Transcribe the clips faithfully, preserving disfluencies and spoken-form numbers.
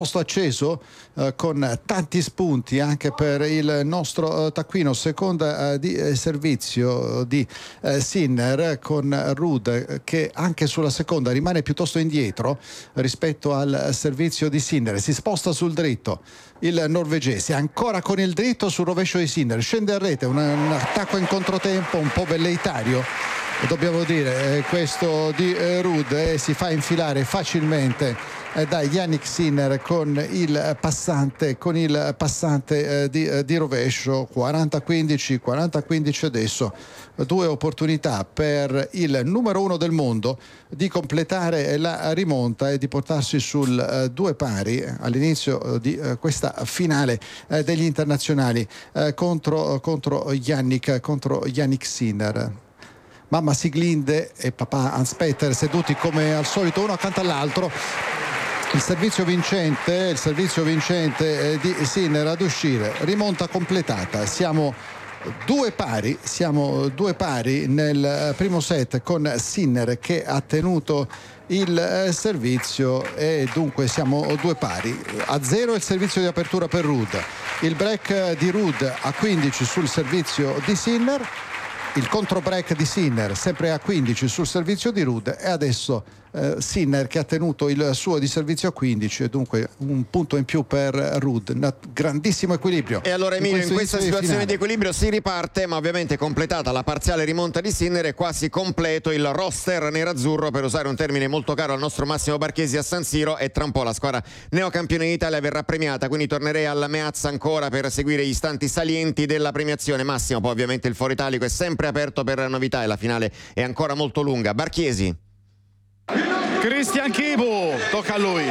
Posto acceso eh, con tanti spunti anche per il nostro eh, taccuino, seconda eh, di eh, servizio di eh, Sinner con Ruud eh, che anche sulla seconda rimane piuttosto indietro rispetto al servizio di Sinner, si sposta sul dritto il norvegese, ancora con il dritto sul rovescio di Sinner, scende a rete, un, un attacco in controtempo un po' velleitario, dobbiamo dire, eh, questo di eh, Ruud eh, si fa infilare facilmente da Jannik Sinner con il passante con il passante eh, di, eh, di rovescio. Quaranta a quindici, quaranta a quindici adesso, due opportunità per il numero uno del mondo di completare la rimonta e di portarsi sul eh, due pari all'inizio di eh, questa finale eh, degli internazionali eh, contro, contro Jannik contro Jannik Sinner. Mamma Siglinde e papà Hans Petter seduti come al solito uno accanto all'altro. Il servizio vincente, il servizio vincente di Sinner ad uscire, rimonta completata. Siamo due pari, siamo due pari nel primo set con Sinner che ha tenuto il servizio e dunque siamo due pari. A zero il servizio di apertura per Ruud, il break di Ruud a quindici sul servizio di Sinner, il contro break di Sinner sempre a quindici sul servizio di Ruud e adesso eh, Sinner che ha tenuto il suo di servizio a quindici e dunque un punto in più per Ruud, un grandissimo equilibrio. E allora Emilio, in, in questa situazione finale di equilibrio si riparte, ma ovviamente completata la parziale rimonta di Sinner è quasi completo il roster nerazzurro, per usare un termine molto caro al nostro Massimo Barchesi a San Siro, e tra un po' la squadra neocampione d'Italia verrà premiata, quindi tornerei alla Meazza ancora per seguire gli istanti salienti della premiazione. Massimo, poi ovviamente il Foro Italico è sempre aperto per novità e la finale è ancora molto lunga. Barchiesi. Cristian Chivu, tocca a lui.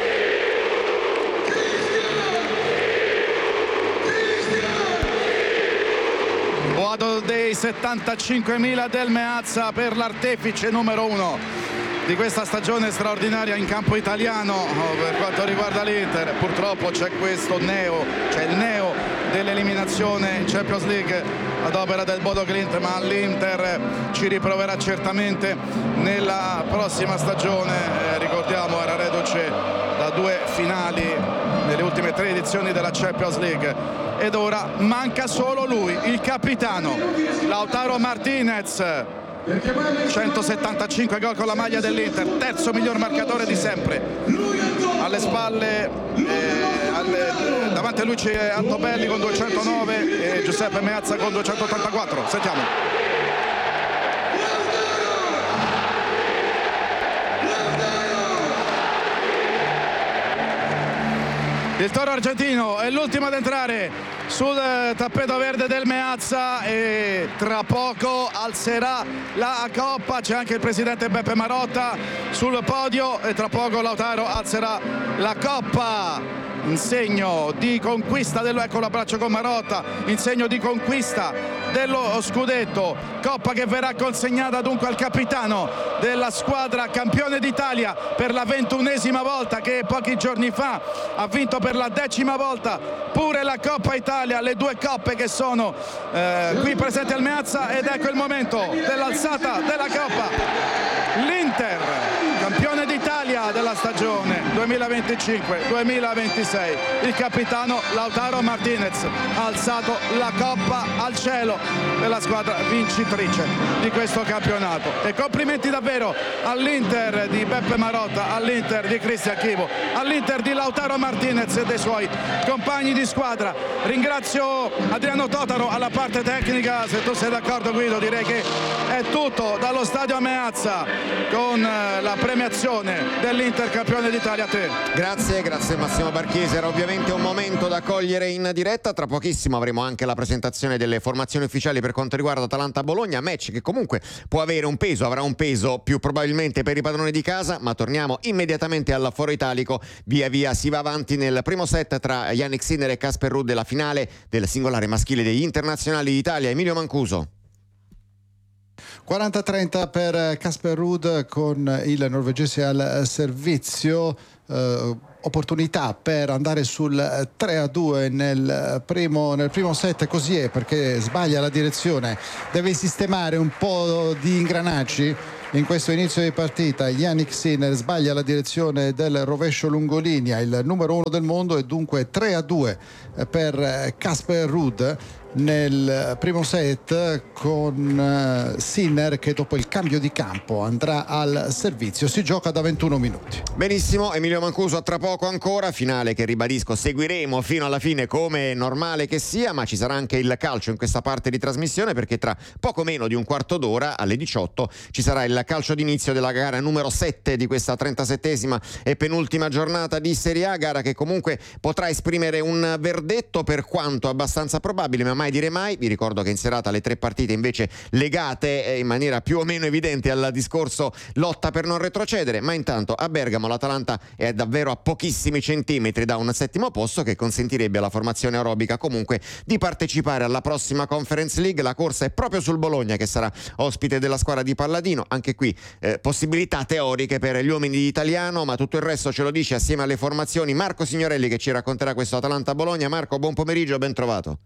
Boato dei settantacinquemila del Meazza per l'artefice numero uno di questa stagione straordinaria in campo italiano. Per quanto riguarda l'Inter, purtroppo c'è questo neo, c'è il neo dell'eliminazione Champions League ad opera del Bodo Glimt, ma l'Inter ci riproverà certamente nella prossima stagione. Eh, ricordiamo, era reduce da due finali nelle ultime tre edizioni della Champions League ed ora manca solo lui, il capitano Lautaro Martinez. centosettantacinque gol con la maglia dell'Inter, terzo miglior marcatore di sempre. Alle spalle eh, alle, davanti a lui c'è Altobelli con duecentonove e Giuseppe Meazza con duecentottantaquattro. Sentiamo. Il toro argentino è l'ultimo ad entrare sul tappeto verde del Meazza e tra poco alzerà la coppa. C'è anche il presidente Beppe Marotta sul podio e tra poco Lautaro alzerà la coppa in segno di conquista dello, ecco l'abbraccio con Marotta, in segno di conquista dello scudetto, coppa che verrà consegnata dunque al capitano della squadra campione d'Italia per la ventunesima volta, che pochi giorni fa ha vinto per la decima volta pure la Coppa Italia, le due coppe che sono eh, qui presenti al Meazza, ed ecco il momento dell'alzata della coppa. L'Inter, campione d'Italia della stagione duemilaventicinque duemilaventisei, il capitano Lautaro Martinez ha alzato la coppa al cielo della squadra vincitrice di questo campionato. E complimenti davvero all'Inter di Beppe Marotta, all'Inter di Cristian Chivu, all'Inter di Lautaro Martinez e dei suoi compagni di squadra. Ringrazio Adriano Totaro alla parte tecnica. Se tu sei d'accordo, Guido, direi che è tutto dallo stadio Meazza con la premiazione dell'Inter campione d'Italia. A te. Grazie, grazie Massimo Barchesi. Era ovviamente un momento da cogliere in diretta. Tra pochissimo avremo anche la presentazione delle formazioni ufficiali per quanto riguarda Atalanta-Bologna, match che comunque può avere un peso, avrà un peso più probabilmente per i padroni di casa, ma torniamo immediatamente al Foro Italico. Via via si va avanti nel primo set tra Jannik Sinner e Casper Ruud, la finale del singolare maschile degli internazionali d'Italia. Emilio Mancuso. quaranta a trenta per Casper Ruud con il norvegese al servizio. Uh, opportunità per andare sul tre a due nel primo, nel primo set, così è, perché sbaglia la direzione, deve sistemare un po' di ingranaggi in questo inizio di partita. Jannik Sinner sbaglia la direzione del rovescio lungolinea, il numero uno del mondo, e dunque tre a due per Casper Ruud nel primo set, con Sinner che dopo il cambio di campo andrà al servizio. Si gioca da ventuno minuti. Benissimo, Emilio Mancuso, a tra poco ancora, finale che ribadisco seguiremo fino alla fine come è normale che sia, ma ci sarà anche il calcio in questa parte di trasmissione, perché tra poco meno di un quarto d'ora, alle diciotto, ci sarà il calcio d'inizio della gara numero sette di questa trentasettesima e penultima giornata di Serie A, gara che comunque potrà esprimere un verdetto, per quanto abbastanza probabile, ma mai dire mai. Vi ricordo che in serata le tre partite invece legate in maniera più o meno evidente al discorso lotta per non retrocedere, ma intanto a Bergamo l'Atalanta è davvero a pochissimi centimetri da un settimo posto che consentirebbe alla formazione aerobica comunque di partecipare alla prossima Conference League. La corsa è proprio sul Bologna, che sarà ospite della squadra di Palladino. Anche qui eh, possibilità teoriche per gli uomini di Italiano, ma tutto il resto ce lo dice assieme alle formazioni Marco Signorelli, che ci racconterà questo Atalanta-Bologna. Marco, buon pomeriggio, ben trovato.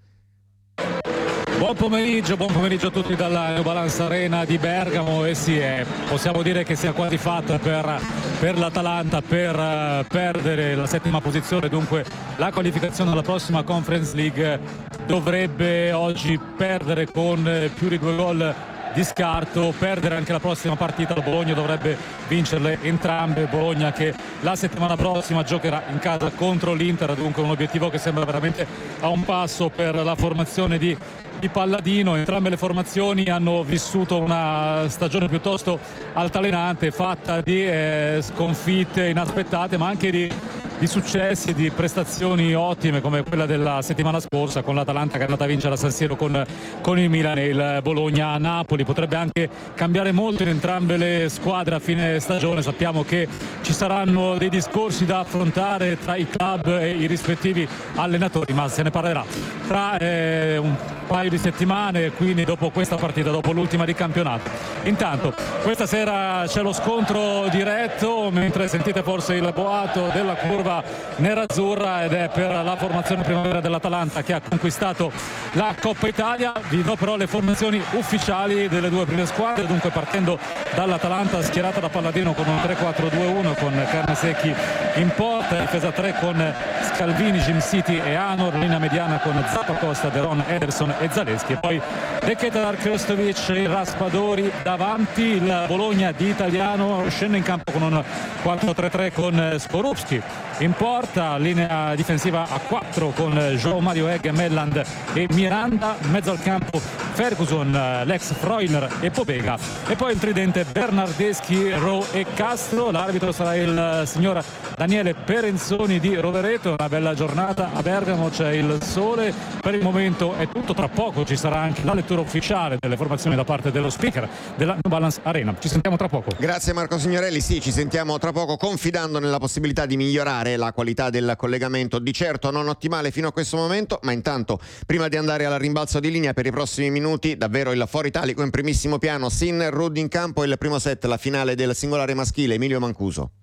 Buon pomeriggio, buon pomeriggio a tutti dalla New Balance Arena di Bergamo. E sì, è, possiamo dire che sia quasi fatta per, per l'Atalanta per uh, perdere la settima posizione, dunque la qualificazione alla prossima Conference League. Dovrebbe oggi perdere con uh, più di due gol di scarto, perdere anche la prossima partita. Il Bologna dovrebbe vincerle entrambe. Bologna che la settimana prossima giocherà in casa contro l'Inter, dunque un obiettivo che sembra veramente a un passo per la formazione di di Palladino. Entrambe le formazioni hanno vissuto una stagione piuttosto altalenante, fatta di eh, sconfitte inaspettate, ma anche di, di successi, di prestazioni ottime, come quella della settimana scorsa con l'Atalanta che è andata a vincere a San Siro con, con il Milan, e il Bologna a Napoli. Potrebbe anche cambiare molto in entrambe le squadre a fine stagione. Sappiamo che ci saranno dei discorsi da affrontare tra i club e i rispettivi allenatori, ma se ne parlerà tra eh, un paio di settimane, quindi dopo questa partita, dopo l'ultima di campionato. Intanto questa sera c'è lo scontro diretto, mentre sentite forse il boato della curva nerazzurra, ed è per la formazione primavera dell'Atalanta che ha conquistato la Coppa Italia. Vi do però le formazioni ufficiali delle due prime squadre, dunque partendo dall'Atalanta schierata da Palladino con un tre quattro due uno con Carnesecchi in porta, difesa tre con Scalvini, Jim City e Anor, linea mediana con Zappacosta, Deron, Ederson e Zaleschi, e poi De Ketelar, Krstovic e Raspadori davanti. Il Bologna di Italiano scende in campo con un quattro tre tre con Skorupski in porta, linea difensiva a quattro con João Mario Egg, Melland e Miranda, in mezzo al campo Ferguson, l'ex Freuler e Pobega, e poi il tridente Bernardeschi, Rowe e Castro. L'arbitro sarà il signor Daniele Perenzoni di Rovereto. Una bella giornata a Bergamo, c'è il sole, per il momento è tutto. Tra poco ci sarà anche la lettura ufficiale delle formazioni da parte dello speaker della New Balance Arena. Ci sentiamo tra poco. Grazie Marco Signorelli. Sì, ci sentiamo tra poco, confidando nella possibilità di migliorare la qualità del collegamento, di certo non ottimale fino a questo momento, ma intanto prima di andare al rimbalzo di linea per i prossimi minuti, davvero il foro italico in primissimo piano. Sinner, Ruud in campo, il primo set, la finale del singolare maschile. Emilio Mancuso.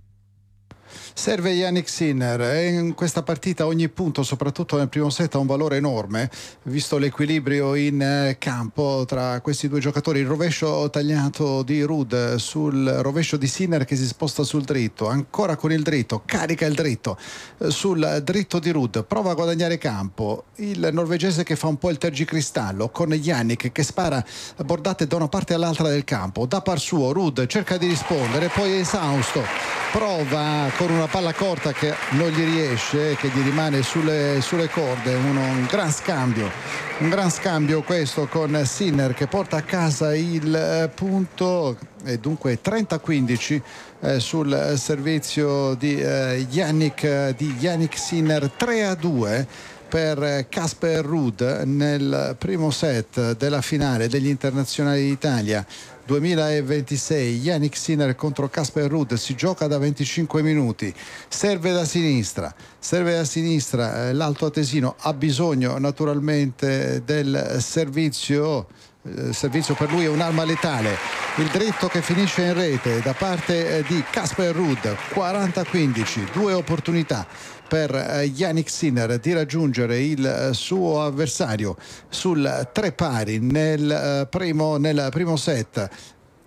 Serve Jannik Sinner, e in questa partita ogni punto, soprattutto nel primo set, ha un valore enorme, visto l'equilibrio in campo tra questi due giocatori. Il rovescio tagliato di Ruud sul rovescio di Sinner che si sposta sul dritto, ancora con il dritto, carica il dritto sul dritto di Ruud, prova a guadagnare campo il norvegese che fa un po' il tergicristallo, con Jannik che spara bordate da una parte all'altra del campo, da par suo Ruud cerca di rispondere, poi è esausto, prova con una palla corta che non gli riesce, che gli rimane sulle, sulle corde. Uno, un gran scambio un gran scambio questo con Sinner, che porta a casa il eh, punto, e dunque trenta a quindici eh, sul servizio di eh, Jannik di Jannik Sinner. Tre a due per Casper Ruud nel primo set della finale degli internazionali d'Italia duemilaventisei. Jannik Sinner contro Casper Ruud, si gioca da venticinque minuti, serve da sinistra serve da sinistra l'Alto Atesino ha bisogno naturalmente del servizio. Il servizio per lui è un'arma letale, il dritto che finisce in rete da parte di Casper Ruud. Quaranta a quindici, due opportunità per Jannik Sinner di raggiungere il suo avversario sul tre pari nel primo, nel primo set.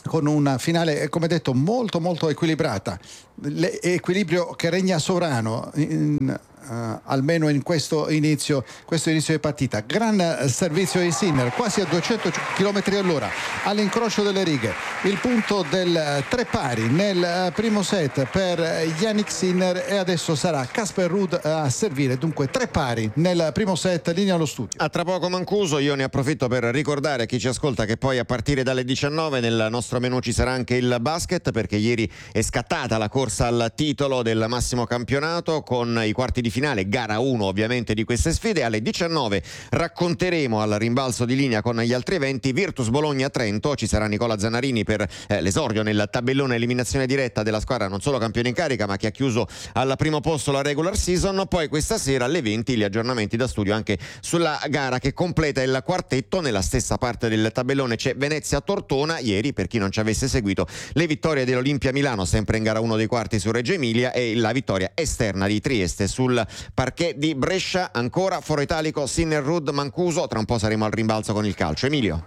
con una finale, come detto, molto molto equilibrata, l'equilibrio che regna sovrano in, Uh, almeno in questo inizio, questo inizio di partita. Gran uh, servizio di Sinner, quasi a duecento chilometri all'ora, all'incrocio delle righe. Il punto del uh, tre pari nel uh, primo set per uh, Jannik Sinner, e adesso sarà Casper Ruud a servire. Dunque tre pari nel primo set, linea allo studio. A tra poco Mancuso. Io ne approfitto per ricordare a chi ci ascolta che poi a partire dalle diciannove nel nostro menù ci sarà anche il basket, perché ieri è scattata la corsa al titolo del massimo campionato con i quarti di finale, gara uno ovviamente di queste sfide. Alle diciannove racconteremo al rimbalzo di linea con gli altri eventi Virtus Bologna-Trento. Ci sarà Nicola Zannarini per eh, l'esordio nel tabellone eliminazione diretta della squadra non solo campione in carica ma che ha chiuso al primo posto la regular season. Poi questa sera alle venti gli aggiornamenti da studio anche sulla gara che completa il quartetto. Nella stessa parte del tabellone c'è Venezia-Tortona. Ieri, per chi non ci avesse seguito, le vittorie dell'Olimpia Milano sempre in gara uno dei quarti su Reggio Emilia e la vittoria esterna di Trieste sul parquet di Brescia. Ancora Foro Italico, Sinner, Ruud, Mancuso. Tra un po' saremo al rimbalzo con il calcio. Emilio.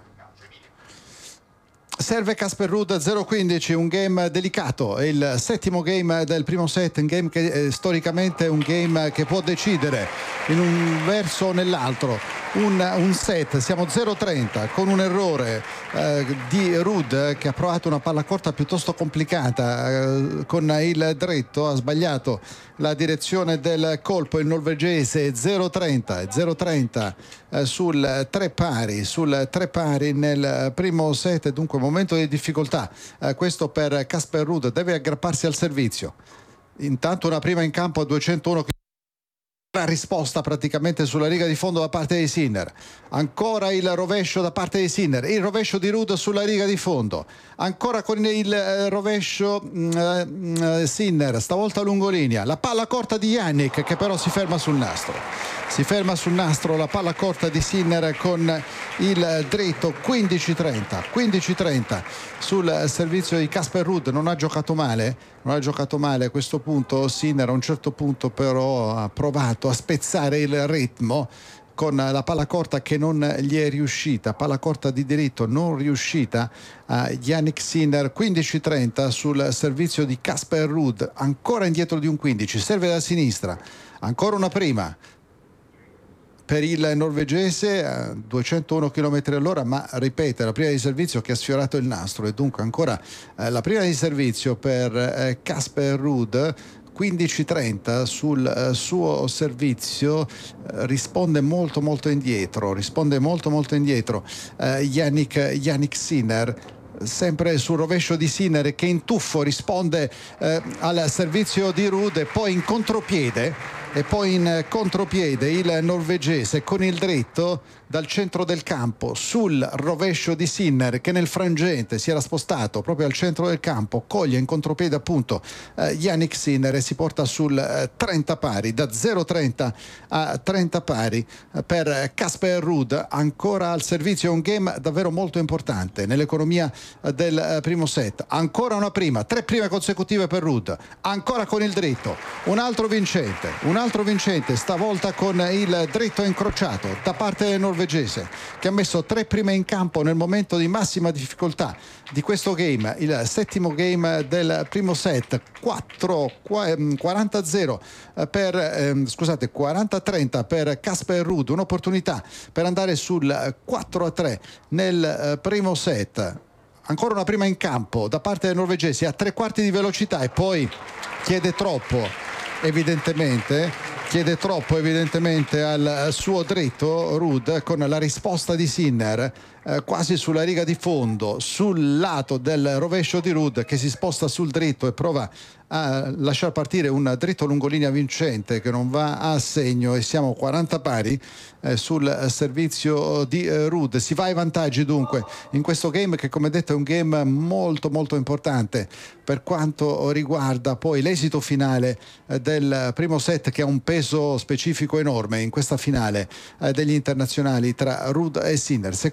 Serve Casper Ruud, zero quindici, un game delicato, è il settimo game del primo set, un game che eh, storicamente è un game che può decidere in un verso o nell'altro un, un set. Siamo zero trenta con un errore eh, di Ruud che ha provato una palla corta piuttosto complicata eh, con il dritto, ha sbagliato la direzione del colpo il norvegese. Zero trenta eh, sul tre pari, sul tre pari nel primo set, dunque momento di difficoltà eh, questo per Casper Ruud, deve aggrapparsi al servizio. Intanto una prima in campo a duecentouno chilometri. Risposta praticamente sulla riga di fondo da parte di Sinner. Ancora il rovescio da parte di Sinner, il rovescio di Ruud sulla riga di fondo, ancora con il eh, rovescio eh, Sinner, stavolta lungolinea, la palla corta di Jannik che però si ferma sul nastro. Si ferma sul nastro la palla corta di Sinner con il dritto. Quindici trenta sul servizio di Casper Ruud. Non ha giocato male, non ha giocato male a questo punto Sinner. A un certo punto però ha provato a spezzare il ritmo con la palla corta che non gli è riuscita, palla corta di diritto non riuscita a Jannik Sinner. Quindici trenta sul servizio di Casper Ruud, ancora indietro di un quindici, serve da sinistra, ancora una prima per il norvegese a duecentouno chilometri all'ora, ma ripete la prima di servizio che ha sfiorato il nastro, e dunque ancora eh, la prima di servizio per eh, Casper Ruud. Quindici trenta sul eh, suo servizio, eh, risponde molto molto indietro, risponde molto molto indietro eh, Jannik, Jannik Sinner. Sempre sul rovescio di Sinner che in tuffo risponde eh, al servizio di Ruud, e poi in contropiede e poi in contropiede il norvegese con il dritto dal centro del campo sul rovescio di Sinner che nel frangente si era spostato proprio al centro del campo, coglie in contropiede appunto eh, Jannik Sinner e si porta sul eh, trenta pari, da zero trenta a trenta pari eh, per Casper Ruud. Ancora al servizio, un game davvero molto importante nell'economia eh, del eh, primo set. Ancora una prima, tre prime consecutive per Ruud, ancora con il dritto, un altro vincente, un altro vincente stavolta con il dritto incrociato da parte del norvegese che ha messo tre prime in campo nel momento di massima difficoltà di questo game, il settimo game del primo set. Quattro quaranta a zero per eh, scusate quaranta a trenta per Casper Ruud, un'opportunità per andare sul quattro a tre nel eh, primo set. Ancora una prima in campo da parte dei norvegesi a tre quarti di velocità, e poi chiede troppo evidentemente chiede troppo evidentemente al suo dritto Ruud, con la risposta di Sinner eh, quasi sulla riga di fondo sul lato del rovescio di Ruud, che si sposta sul dritto e prova a lasciar partire un dritto lungolinea vincente che non va a segno, e siamo quaranta pari eh, sul servizio di eh, Ruud. Si va ai vantaggi dunque in questo game che, come detto, è un game molto molto importante per quanto riguarda poi l'esito finale eh, del primo set, che ha un peso specifico enorme in questa finale eh, degli internazionali tra Ruud e Sinner. Seconda di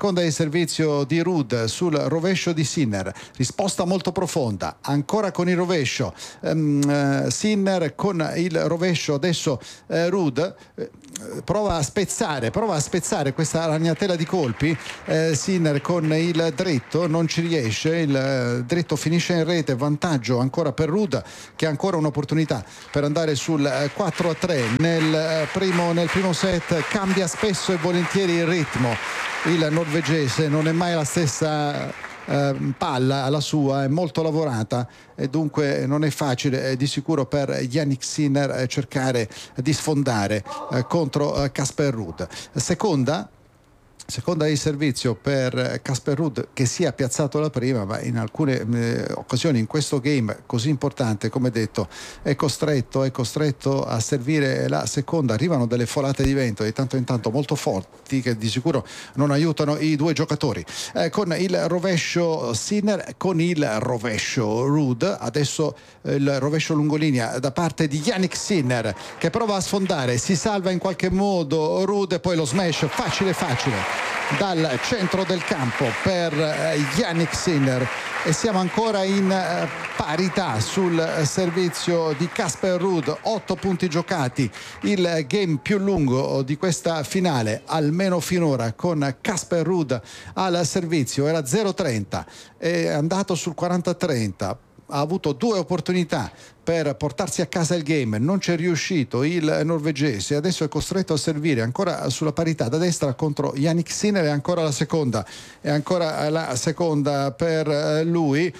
servizio di Ruud sul rovescio di Sinner, risposta molto profonda, ancora con il rovescio, um, uh, Sinner con il rovescio, adesso uh, Ruud uh, prova a spezzare, prova a spezzare questa ragnatela di colpi, uh, Sinner con il dritto non ci riesce, il uh, dritto finisce in rete, vantaggio ancora per Ruud che ha ancora un'opportunità per andare sul uh, quattro a tre nel, uh, primo, nel primo set, cambia spesso e volentieri il ritmo, il norvegese non è mai la stessa Eh, palla alla sua, è molto lavorata e dunque non è facile eh, di sicuro per Jannik Sinner eh, cercare di sfondare eh, contro Casper eh, Ruud. Seconda Seconda di servizio per Casper Ruud che si è piazzato la prima, ma in alcune eh, occasioni in questo game così importante, come detto, è costretto, è costretto a servire la seconda. Arrivano delle folate di vento di tanto in tanto molto forti che di sicuro non aiutano i due giocatori. Eh, con il rovescio Sinner, con il rovescio Ruud, adesso eh, il rovescio lungolinea da parte di Jannik Sinner che prova a sfondare, si salva in qualche modo Ruud e poi lo smash facile facile dal centro del campo per Jannik Sinner e siamo ancora in parità sul servizio di Casper Ruud, otto punti giocati, il game più lungo di questa finale almeno finora, con Casper Ruud al servizio, era zero a trenta, è andato sul quaranta a trenta, ha avuto due opportunità per portarsi a casa il game, non c'è riuscito il norvegese, adesso è costretto a servire ancora sulla parità da destra contro Jannik Sinner, e ancora la seconda, e ancora la seconda per lui,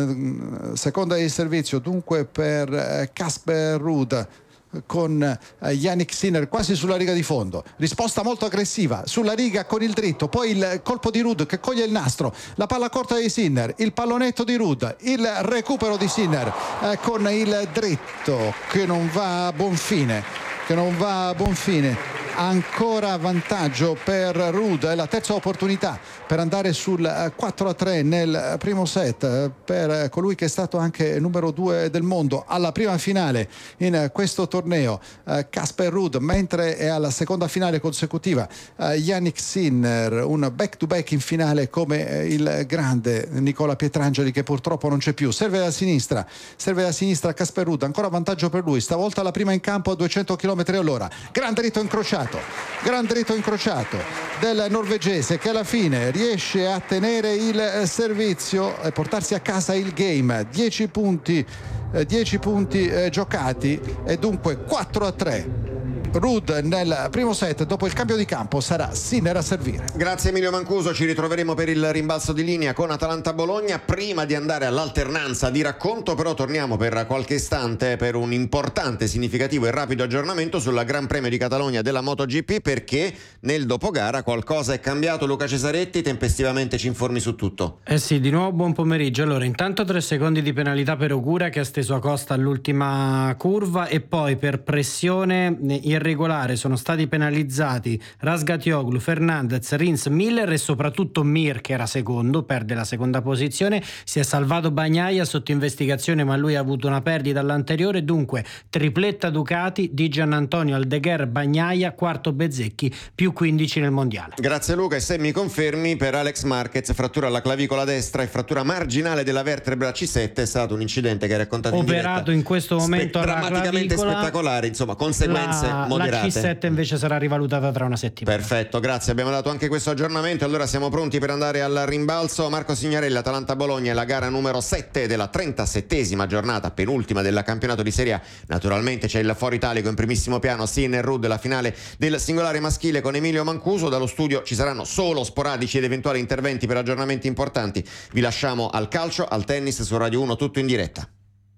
seconda di servizio dunque per Casper Ruud con Jannik Sinner quasi sulla riga di fondo, risposta molto aggressiva sulla riga con il dritto, poi il colpo di Ruud che coglie il nastro, la palla corta di Sinner, il pallonetto di Ruud, il recupero di Sinner eh, con il dritto che non va a buon fine, che non va a buon fine. Ancora vantaggio per Ruud, è la terza opportunità per andare sul quattro a tre nel primo set per colui che è stato anche numero due del mondo alla prima finale in questo torneo, Casper Ruud, mentre è alla seconda finale consecutiva Jannik Sinner, un back to back in finale come il grande Nicola Pietrangeli che purtroppo non c'è più. Serve da sinistra, serve da sinistra Casper Ruud, ancora vantaggio per lui, stavolta la prima in campo a duecento chilometri all'ora, gran dritto incrociato, gran dritto incrociato del norvegese che alla fine riesce a tenere il servizio e portarsi a casa il game. dieci punti dieci punti eh, giocati e dunque quattro a tre. Ruud nel primo set, dopo il cambio di campo sarà Sinner a servire. Grazie Emilio Mancuso, ci ritroveremo per il rimbalzo di linea con Atalanta Bologna. Prima di andare all'alternanza di racconto però torniamo per qualche istante per un importante, significativo e rapido aggiornamento sulla Gran Premio di Catalogna della MotoGP, perché nel dopogara qualcosa è cambiato. Luca Cesaretti, tempestivamente ci informi su tutto. Eh sì, di nuovo buon pomeriggio. Allora, intanto tre secondi di penalità per Ogura che ha steso a costa all'ultima curva, e poi per pressione irregolare sono stati penalizzati Razgatlioglu, Fernandez, Rins, Miller e soprattutto Mir che era secondo, perde la seconda posizione. Si è salvato Bagnaia sotto investigazione, ma lui ha avuto una perdita all'anteriore, dunque tripletta Ducati di Giannantonio Aldeguer, Bagnaia, quarto Bezzecchi, più quindici nel mondiale. Grazie Luca, e se mi confermi, per Alex Marquez frattura alla clavicola destra e frattura marginale della vertebra C sette, è stato un incidente che hai raccontato in diretta. Operato in questo momento Spe- alla drammaticamente clavicola, spettacolare, insomma conseguenze la, moderate. La C sette invece sarà rivalutata tra una settimana. Perfetto, grazie, abbiamo dato anche questo aggiornamento. Allora siamo pronti per andare al rimbalzo. Marco Signorelli, Atalanta Bologna è la gara numero sette della trentasettesima giornata, penultima del campionato di Serie A. Naturalmente c'è il Foro Italico in primissimo piano, Sinner Ruud, la finale del singolare maschile con Emilio Mancuso. Dallo studio ci saranno solo sporadici ed eventuali interventi per aggiornamenti importanti. Vi lasciamo al calcio, al tennis su Radio uno, tutto in diretta.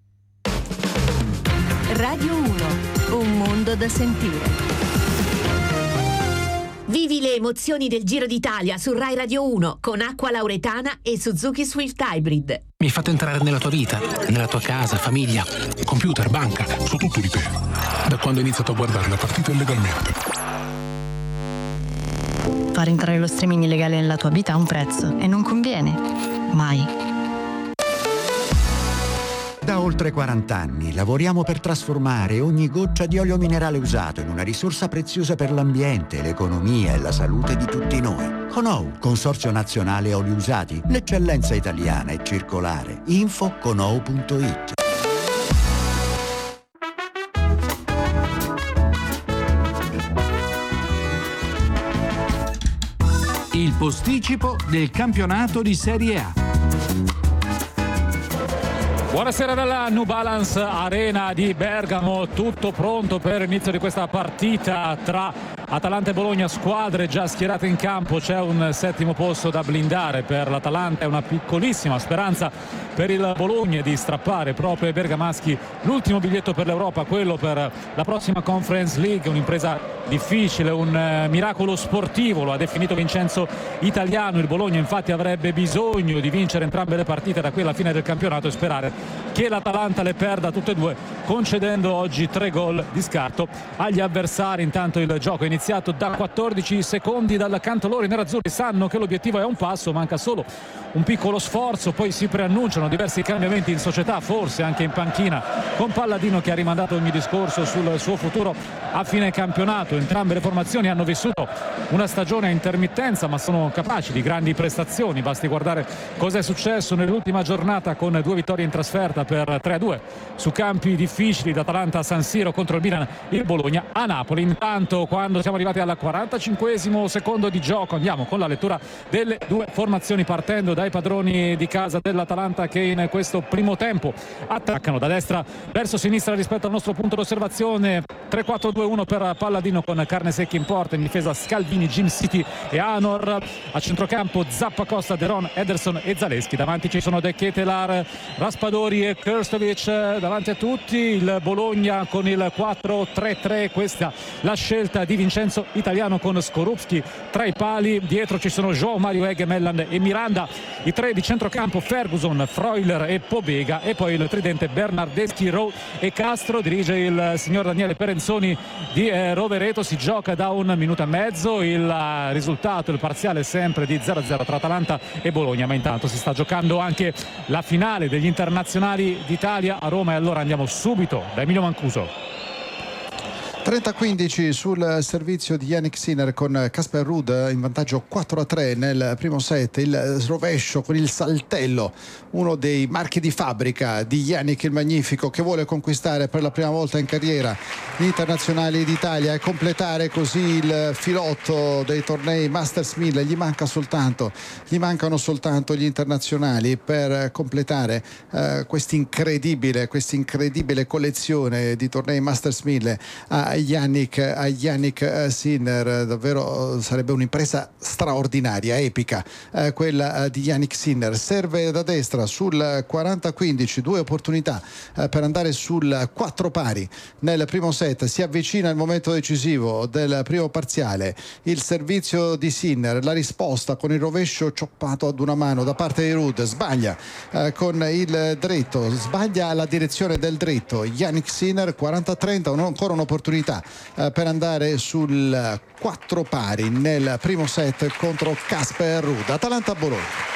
Radio uno, un mondo da sentire. Vivi le emozioni del Giro d'Italia su Rai Radio uno con Acqua Lauretana e Suzuki Swift Hybrid. Mi fate entrare nella tua vita, nella tua casa, famiglia, computer, banca, so tutto di te. Da quando ho iniziato a guardare la partita illegalmente. Far entrare lo streaming illegale nella tua vita ha un prezzo e non conviene. Mai. Da oltre quaranta anni lavoriamo per trasformare ogni goccia di olio minerale usato in una risorsa preziosa per l'ambiente, l'economia e la salute di tutti noi. Conou, Consorzio Nazionale Oli Usati, l'eccellenza italiana è circolare. Info conou punto it. Il posticipo del campionato di Serie A. Buonasera dalla New Balance Arena di Bergamo, tutto pronto per l'inizio di questa partita tra Atalanta e Bologna, squadre già schierate in campo. C'è un settimo posto da blindare per l'Atalanta e una piccolissima speranza per il Bologna di strappare proprio ai bergamaschi l'ultimo biglietto per l'Europa, quello per la prossima Conference League, un'impresa difficile, un eh, miracolo sportivo, lo ha definito Vincenzo Italiano. Il Bologna infatti avrebbe bisogno di vincere entrambe le partite da qui alla fine del campionato e sperare che l'Atalanta le perda tutte e due, concedendo oggi tre gol di scarto agli avversari. Intanto il gioco è iniziato da quattordici secondi dal canto loro. I nerazzurri sanno che l'obiettivo è un passo, manca solo un piccolo sforzo, poi si preannunciano diversi cambiamenti in società, forse anche in panchina, con Palladino che ha rimandato ogni discorso sul suo futuro a fine campionato. Entrambe le formazioni hanno vissuto una stagione a intermittenza, ma sono capaci di grandi prestazioni. Basti guardare cosa è successo nell'ultima giornata con due vittorie in trasferta per tre a due su campi difficili, l'Atalanta a San Siro contro il Milan, il Bologna a Napoli. Intanto, quando siamo arrivati al quarantacinquesimo secondo di gioco, andiamo con la lettura delle due formazioni, partendo dai padroni di casa dell'Atalanta che in questo primo tempo attaccano da destra verso sinistra rispetto al nostro punto d'osservazione. Tre quattro due uno per Palladino con Carnesecchi in porta, in difesa Scalvini, Jim City e Anor, a centrocampo Zappacosta, Deron, Ederson e Zaleschi. Davanti ci sono De Ketelar, Raspadori e Krstovic davanti a tutti. Il Bologna con il quattro tre tre, questa la scelta di Vincenzo Italiano con Skorupski tra i pali. Dietro ci sono João Mario Egge, Melland e Miranda. I tre di centrocampo Ferguson, Freuler e Pobega, e poi il tridente Bernardeschi, Rowe e Castro. Dirige il signor Daniele Perenzoni di eh, Rovereto. Si gioca da un minuto e mezzo, il uh, risultato, il parziale è sempre di zero a zero tra Atalanta e Bologna, ma intanto si sta giocando anche la finale degli internazionali d'Italia a Roma, e allora andiamo subito da Emilio Mancuso. trenta a quindici sul servizio di Yannick Sinner con Casper Ruud in vantaggio quattro a tre nel primo set. Il rovescio con il saltello, uno dei marchi di fabbrica di Yannick il Magnifico, che vuole conquistare per la prima volta in carriera gli internazionali d'Italia e completare così il filotto dei tornei Masters mille. Gli manca soltanto gli mancano soltanto gli internazionali per completare eh, quest'incredibile quest'incredibile collezione di tornei Masters mille a Yannick, a Yannick Sinner. Davvero sarebbe un'impresa straordinaria, epica, eh, quella di Yannick Sinner. Serve da destra sul quaranta a quindici, due opportunità eh, per andare sul quattro pari nel primo set. Si avvicina il momento decisivo del primo parziale. Il servizio di Sinner, la risposta con il rovescio cioppato ad una mano da parte di Ruud. Sbaglia eh, con il dritto, sbaglia la direzione del dritto. Yannick Sinner quaranta a trenta, ancora un'opportunità eh, per andare sul quattro pari nel primo set contro Casper Ruud. Atalanta-Bologna.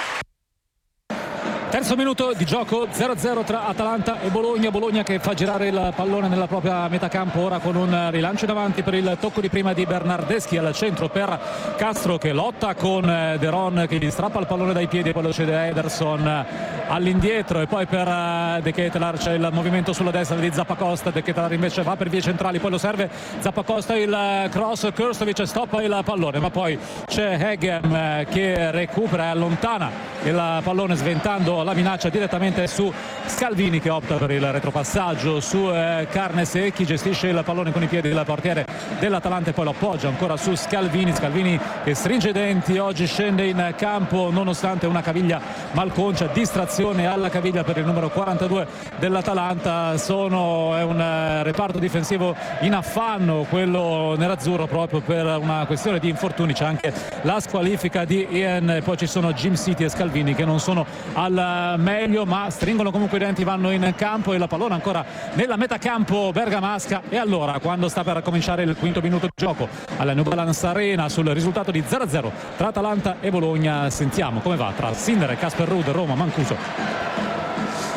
Terzo minuto di gioco, zero a zero tra Atalanta e Bologna. Bologna che fa girare il pallone nella propria metà campo, ora con un rilancio in avanti per il tocco di prima di Bernardeschi al centro per Castro, che lotta con Deron che gli strappa il pallone dai piedi, poi lo cede a Ederson all'indietro, e poi per De Ketelar c'è il movimento sulla destra di Zappacosta. De Ketelar invece va per vie centrali, poi lo serve Zappacosta, il cross, Krstovic stoppa il pallone, ma poi c'è Hegem che recupera e allontana il pallone sventando la minaccia direttamente su Scalvini, che opta per il retropassaggio su eh, Carnesecchi, gestisce il pallone con i piedi del portiere dell'Atalanta e poi lo appoggia ancora su Scalvini. Scalvini che stringe i denti, oggi scende in campo nonostante una caviglia malconcia, distrazione alla caviglia per il numero quarantadue dell'Atalanta. Sono, è un eh, reparto difensivo in affanno quello nerazzurro, proprio per una questione di infortuni. C'è anche la squalifica di Ian, e poi ci sono Jim City e Scalvini che non sono al meglio, ma stringono comunque i denti, vanno in campo, e la pallone ancora nella metà campo bergamasca. E allora, quando sta per cominciare il quinto minuto di gioco alla New Balance Arena, sul risultato di zero a zero tra Atalanta e Bologna, sentiamo come va tra Sinner e Casper Ruud. Roma, Mancuso.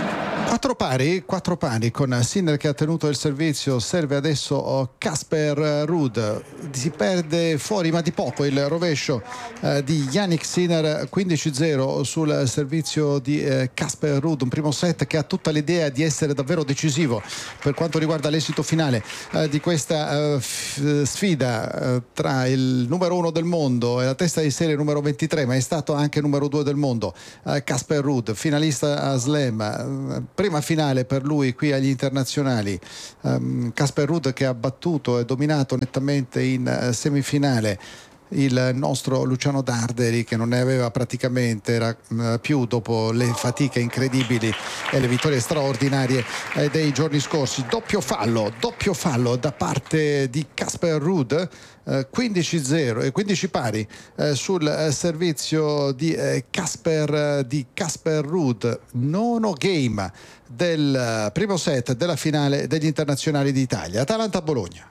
Quattro pari, quattro pari con Sinner che ha tenuto il servizio. Serve adesso Casper Ruud, si perde fuori ma di poco il rovescio eh, di Jannik Sinner. Quindici zero sul servizio di Casper eh, Ruud, un primo set che ha tutta l'idea di essere davvero decisivo per quanto riguarda l'esito finale eh, di questa eh, f- sfida eh, tra il numero uno del mondo e la testa di serie numero ventitré, ma è stato anche numero due del mondo, Casper eh, Ruud, finalista a Slam, eh, prima finale per lui qui agli internazionali. Casper um, Ruud che ha battuto e dominato nettamente in uh, semifinale il nostro Luciano Darderi, che non ne aveva praticamente era, uh, più dopo le fatiche incredibili e le vittorie straordinarie eh, dei giorni scorsi. Doppio fallo, doppio fallo da parte di Casper Ruud. Uh, quindici zero e quindici pari uh, sul uh, servizio di uh, Casper uh, di Casper Ruud. Nono game del uh, primo set della finale degli internazionali d'Italia. Atalanta-Bologna.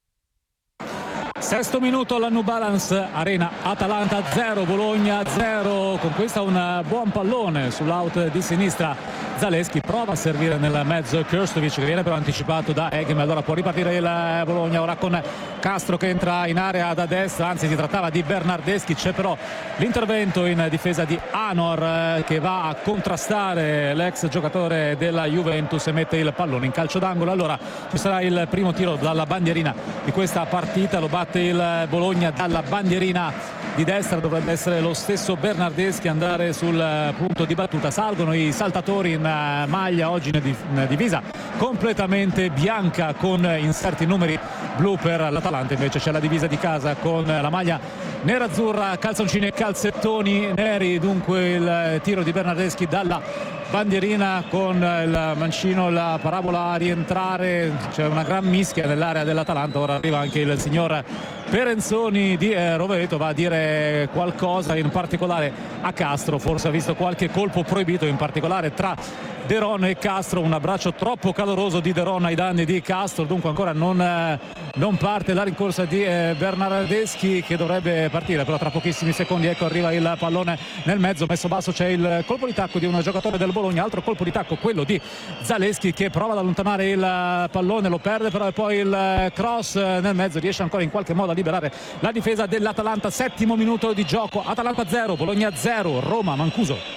Sesto minuto alla New Balance Arena, Atalanta zero, Bologna zero. Con questa un buon pallone sull'out di sinistra. Zalewski prova a servire nel mezzo Krstovic, che viene però anticipato da Eghem. Allora può ripartire il Bologna ora con Castro che entra in area da destra, anzi si trattava di Bernardeschi. C'è però l'intervento in difesa di Anor che va a contrastare l'ex giocatore della Juventus e mette il pallone in calcio d'angolo. Allora ci sarà il primo tiro dalla bandierina di questa partita, lo batte il Bologna dalla bandierina di destra, dovrebbe essere lo stesso Bernardeschi andare sul punto di battuta. Salgono i saltatori in maglia oggi in divisa completamente bianca con inserti numeri blu per l'Atalanta, invece c'è la divisa di casa con la maglia nerazzurra, calzoncini e calzettoni neri. Dunque il tiro di Bernardeschi dalla bandierina con il mancino, la parabola a rientrare, c'è una gran mischia nell'area dell'Atalanta. Ora arriva anche il signor Perenzoni di eh, Rovereto, va a dire qualcosa in particolare a Castro, forse ha visto qualche colpo proibito in particolare tra De Ron e Castro, un abbraccio troppo caloroso di De Ron ai danni di Castro. Dunque ancora non, eh, non parte la rincorsa di eh, Bernardeschi, che dovrebbe partire però tra pochissimi secondi. Ecco arriva il pallone nel mezzo, messo basso, c'è il colpo di tacco di un giocatore del Bologna, altro colpo di tacco quello di Zalewski che prova ad allontanare il pallone, lo perde però, e poi il cross nel mezzo, riesce ancora in qualche modo a liberare la difesa dell'Atalanta. Settimo minuto di gioco, Atalanta zero, Bologna zero, Roma Mancuso.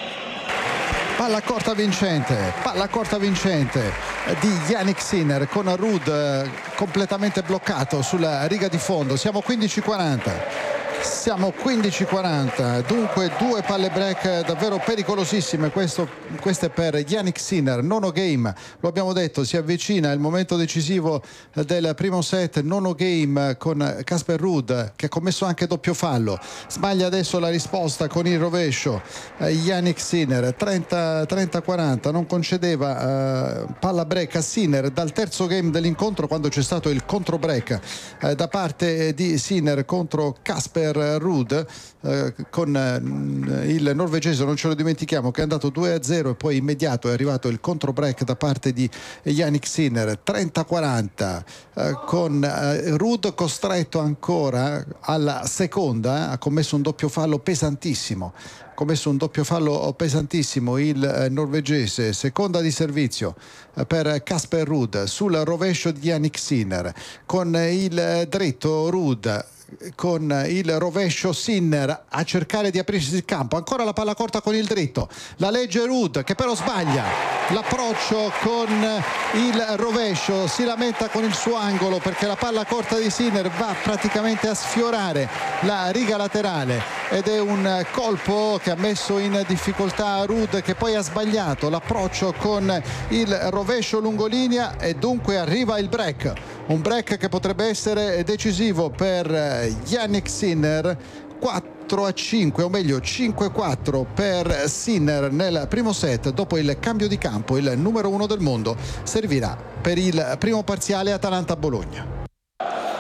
Palla corta vincente, palla corta vincente di Jannik Sinner con Ruud completamente bloccato sulla riga di fondo. Siamo quindici quaranta. Siamo quindici quaranta, dunque due palle break davvero pericolosissime. Questo, queste per Jannik Sinner. Nono game, lo abbiamo detto, si avvicina il momento decisivo del primo set. Nono game con Casper Ruud che ha commesso anche doppio fallo. Sbaglia adesso la risposta con il rovescio. eh, Jannik Sinner. trenta quaranta, non concedeva eh, palla break a Sinner dal terzo game dell'incontro, quando c'è stato il contro break eh, da parte di Sinner contro Casper Ruud, eh, con eh, il norvegese, non ce lo dimentichiamo, che è andato due a zero e poi immediato è arrivato il contro break da parte di Jannik Sinner. Trenta quaranta eh, con eh, Ruud costretto ancora alla seconda, ha commesso un doppio fallo pesantissimo commesso un doppio fallo pesantissimo il eh, norvegese. Seconda di servizio eh, per Casper Ruud sul rovescio di Jannik Sinner, con il eh, dritto Ruud, con il rovescio Sinner a cercare di aprirsi il campo. Ancora la palla corta con il dritto, la legge Ruud che però sbaglia l'approccio con il rovescio, si lamenta con il suo angolo perché la palla corta di Sinner va praticamente a sfiorare la riga laterale ed è un colpo che ha messo in difficoltà Ruud, che poi ha sbagliato l'approccio con il rovescio lungolinea e dunque arriva il break, un break che potrebbe essere decisivo per Jannik Sinner. Quattro a cinque, o meglio cinque a quattro per Sinner nel primo set. Dopo il cambio di campo il numero uno del mondo servirà per il primo parziale Atalanta-Bologna.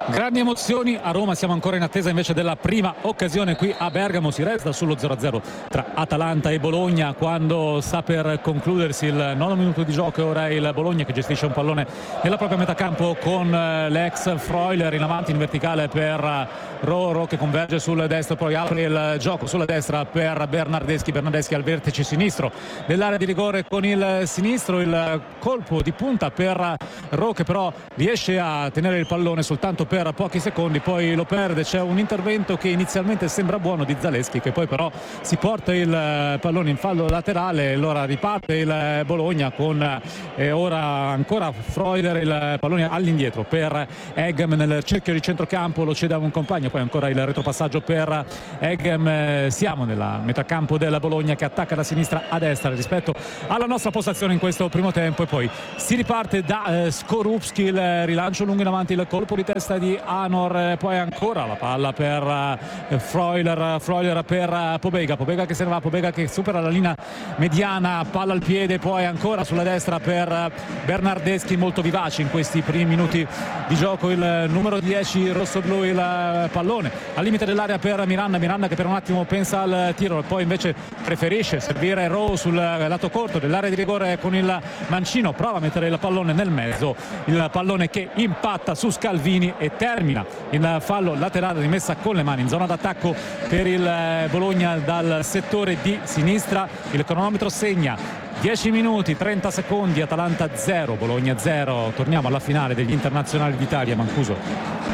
Grandi emozioni a Roma, siamo ancora in attesa invece della prima occasione qui a Bergamo. Si resta sullo zero a zero tra Atalanta e Bologna quando sta per concludersi il nono minuto di gioco. Ora è il Bologna che gestisce un pallone nella propria metà campo con l'ex Freuler in avanti in verticale per Roro che converge sul destro, poi apre il gioco sulla destra per Bernardeschi. Bernardeschi al vertice sinistro dell'area di rigore con il sinistro, il colpo di punta per Ro che però riesce a tenere il pallone soltanto per pochi secondi, poi lo perde. C'è un intervento che inizialmente sembra buono di Zaleschi che poi però si porta il pallone in fallo laterale. Allora riparte il Bologna con eh, ora ancora Freuler, il pallone all'indietro per Eghem nel cerchio di centrocampo, lo cede a un compagno, poi ancora il retropassaggio per Eghem. Siamo nella metà campo del Bologna che attacca da sinistra a destra rispetto alla nostra postazione in questo primo tempo, e poi si riparte da eh, Skorupski, il rilancio lungo in avanti, il colpo di testa di Anor, poi ancora la palla per uh, Freuler, Freuler per uh, Pobega, Pobega che se ne va, Pobega che supera la linea mediana, palla al piede, poi ancora sulla destra per uh, Bernardeschi, molto vivace in questi primi minuti di gioco il numero dieci rossoblu, il uh, pallone al limite dell'area per Miranda, Miranda che per un attimo pensa al tiro, poi invece preferisce servire Rowe sul lato corto dell'area di rigore con il mancino, prova a mettere il pallone nel mezzo, il pallone che impatta su Scalvini e termina in fallo laterale, rimessa con le mani in zona d'attacco per il Bologna dal settore di sinistra. Il cronometro segna dieci minuti trenta secondi, Atalanta zero Bologna zero. Torniamo alla finale degli internazionali d'Italia. Mancuso.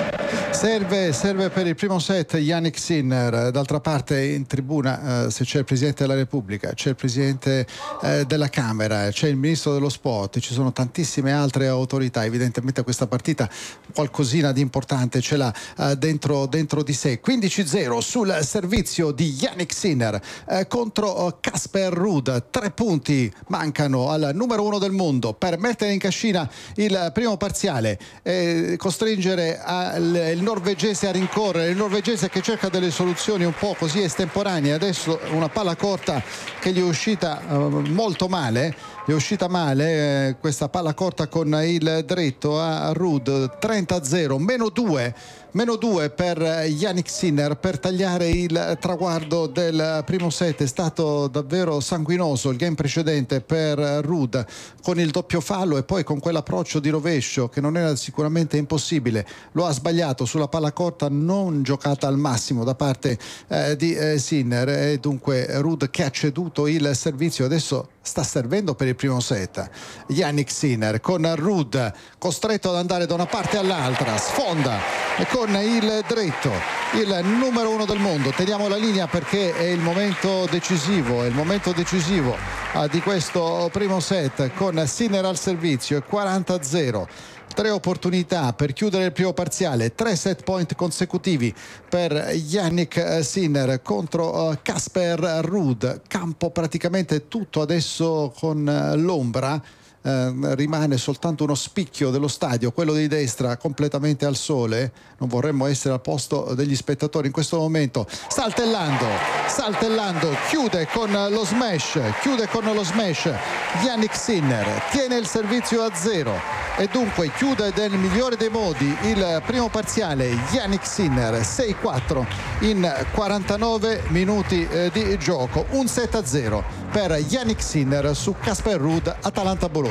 Serve, serve per il primo set Yannick Sinner. D'altra parte in tribuna eh, se c'è il Presidente della Repubblica, c'è il Presidente eh, della Camera, c'è il Ministro dello Sport, ci sono tantissime altre autorità. Evidentemente questa partita qualcosina di importante ce l'ha eh, dentro, dentro di sé. quindici zero sul servizio di Yannick Sinner eh, contro Casper Ruud. Tre punti mancano al numero uno del mondo per mettere in cascina il primo parziale e costringere al, il norvegese a rincorrere, il norvegese che cerca delle soluzioni un po' così estemporanee. Adesso una palla corta che gli è uscita uh, molto male, gli è uscita male eh, questa palla corta con il dritto a Ruud. Trenta a zero, meno due meno due per Yannick Sinner per tagliare il traguardo del primo set. È stato davvero sanguinoso il game precedente per Ruud con il doppio fallo e poi con quell'approccio di rovescio che non era sicuramente impossibile. Lo ha sbagliato sulla palla corta non giocata al massimo da parte eh, di eh, Sinner, e dunque Ruud che ha ceduto il servizio. Adesso sta servendo per il primo set Yannick Sinner con Ruud costretto ad andare da una parte all'altra, sfonda e con il dritto il numero uno del mondo. Teniamo la linea perché è il momento decisivo, è il momento decisivo uh, di questo primo set con Sinner al servizio. È quaranta a zero. Tre opportunità per chiudere il primo parziale, tre set point consecutivi per Yannick Sinner contro Casper Ruud. Campo praticamente tutto adesso con l'ombra. Eh, rimane soltanto uno spicchio dello stadio, quello di destra, completamente al sole. Non vorremmo essere al posto degli spettatori in questo momento. Saltellando, saltellando, chiude con lo smash, chiude con lo smash. Yannick Sinner tiene il servizio a zero e dunque chiude nel migliore dei modi il primo parziale. Yannick Sinner sei quattro in quarantanove minuti eh, di gioco. Un set a zero per Yannick Sinner su Casper Ruud, Atalanta Bologna.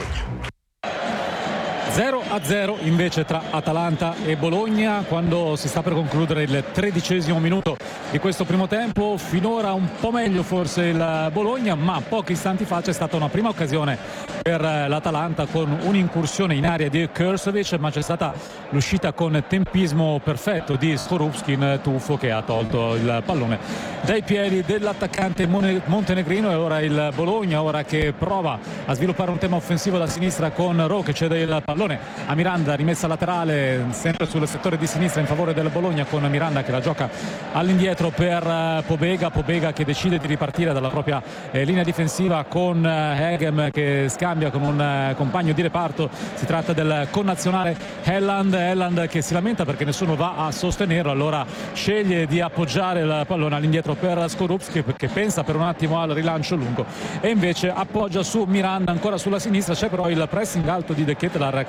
zero a zero invece tra Atalanta e Bologna quando si sta per concludere il tredicesimo minuto di questo primo tempo. Finora un po' meglio forse il Bologna, ma pochi istanti fa c'è stata una prima occasione per l'Atalanta con un'incursione in area di Krstovic, ma c'è stata l'uscita con tempismo perfetto di Skorupski in tuffo che ha tolto il pallone dai piedi dell'attaccante montenegrino. E ora il Bologna ora che prova a sviluppare un tema offensivo da sinistra con Ro che cede il pallone a Miranda, rimessa laterale sempre sul settore di sinistra in favore del Bologna con Miranda che la gioca all'indietro per Pobega, Pobega che decide di ripartire dalla propria eh, linea difensiva con eh, Eghem che scambia con un eh, compagno di reparto. Si tratta del connazionale Helland, Helland che si lamenta perché nessuno va a sostenerlo, allora sceglie di appoggiare il pallone all'indietro per Skorupski che pensa per un attimo al rilancio lungo e invece appoggia su Miranda ancora sulla sinistra. C'è però il pressing alto di De Ketelaar che non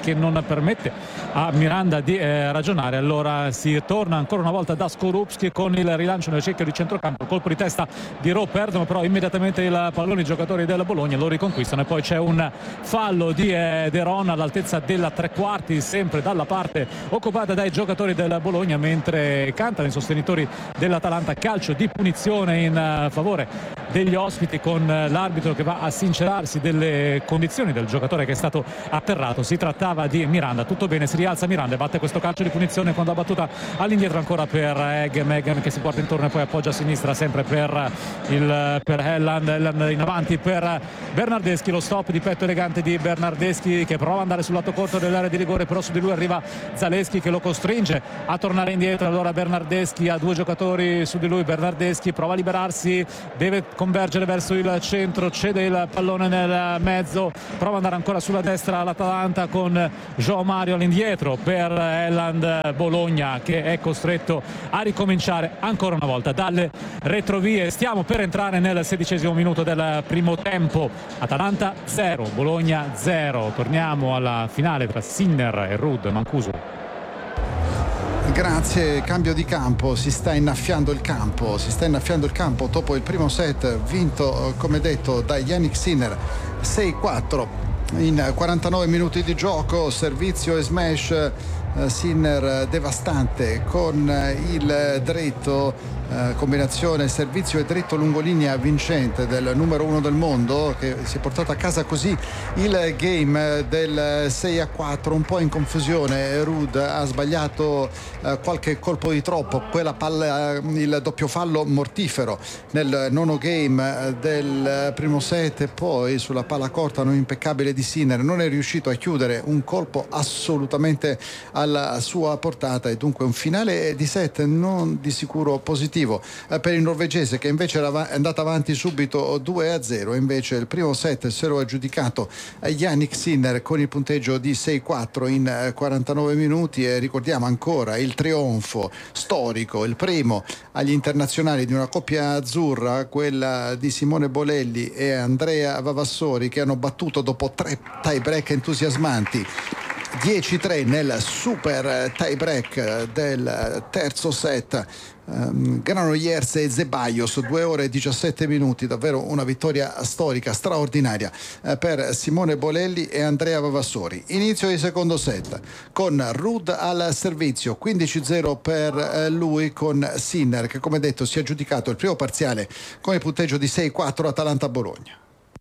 permette a Miranda di eh, ragionare. Allora si torna ancora una volta da Skorupski con il rilancio nel cerchio di centrocampo, colpo di testa di Ro, perdono però immediatamente il pallone i giocatori della Bologna, lo riconquistano e poi c'è un fallo di eh, De Ron all'altezza della tre quarti, sempre dalla parte occupata dai giocatori della Bologna, mentre cantano i sostenitori dell'Atalanta. Calcio di punizione in uh, favore degli ospiti, con uh, l'arbitro che va a sincerarsi delle condizioni del giocatore che è stato atterrato. Si trattava di Miranda, tutto bene, si rialza Miranda e batte questo calcio di punizione quando ha battuta all'indietro ancora per Eggem, Eggem che si porta intorno e poi appoggia a sinistra sempre per il per Helland, Helland in avanti per Bernardeschi, lo stop di petto elegante di Bernardeschi che prova ad andare sul lato corto dell'area di rigore, però su di lui arriva Zaleschi che lo costringe a tornare indietro. Allora Bernardeschi ha due giocatori su di lui, Bernardeschi prova a liberarsi, deve convergere verso il centro, cede il pallone nel mezzo, prova ad andare ancora sulla destra l'Atalanta con João Mario all'indietro per Helland. Bologna che è costretto a ricominciare ancora una volta dalle retrovie. Stiamo per entrare nel sedicesimo minuto del primo tempo. Atalanta zero, Bologna zero. Torniamo alla finale tra Sinner e Rud Mancuso. Grazie, cambio di campo, si sta innaffiando il campo, si sta innaffiando il campo dopo il primo set vinto, come detto, da Jannik Sinner sei quattro in quarantanove minuti di gioco, servizio e smash. Sinner devastante con il dritto, eh, combinazione servizio e dritto lungolinea vincente del numero uno del mondo, che si è portato a casa così il game del sei a quattro. Un po' in confusione Rud, ha sbagliato eh, qualche colpo di troppo, quella palla, il doppio fallo mortifero nel nono game del primo set, e poi sulla palla corta non impeccabile di Sinner non è riuscito a chiudere un colpo assolutamente alla sua portata, e dunque un finale di set non di sicuro positivo per il norvegese, che invece era andato avanti subito due a zero. Invece il primo set se lo ha aggiudicato Jannik Sinner con il punteggio di sei quattro in quarantanove minuti, e ricordiamo ancora il trionfo storico, il primo agli internazionali di una coppia azzurra, quella di Simone Bolelli e Andrea Vavassori, che hanno battuto dopo tre tie break entusiasmanti dieci tre nel super tie break del terzo set. Um, Granollers e Zeballos, due ore e diciassette minuti, davvero una vittoria storica straordinaria eh, per Simone Bolelli e Andrea Vavassori. Inizio di secondo set con Rud al servizio, quindici zero per eh, lui, con Sinner che, come detto, si è aggiudicato il primo parziale con il punteggio di sei quattro. Atalanta-Bologna.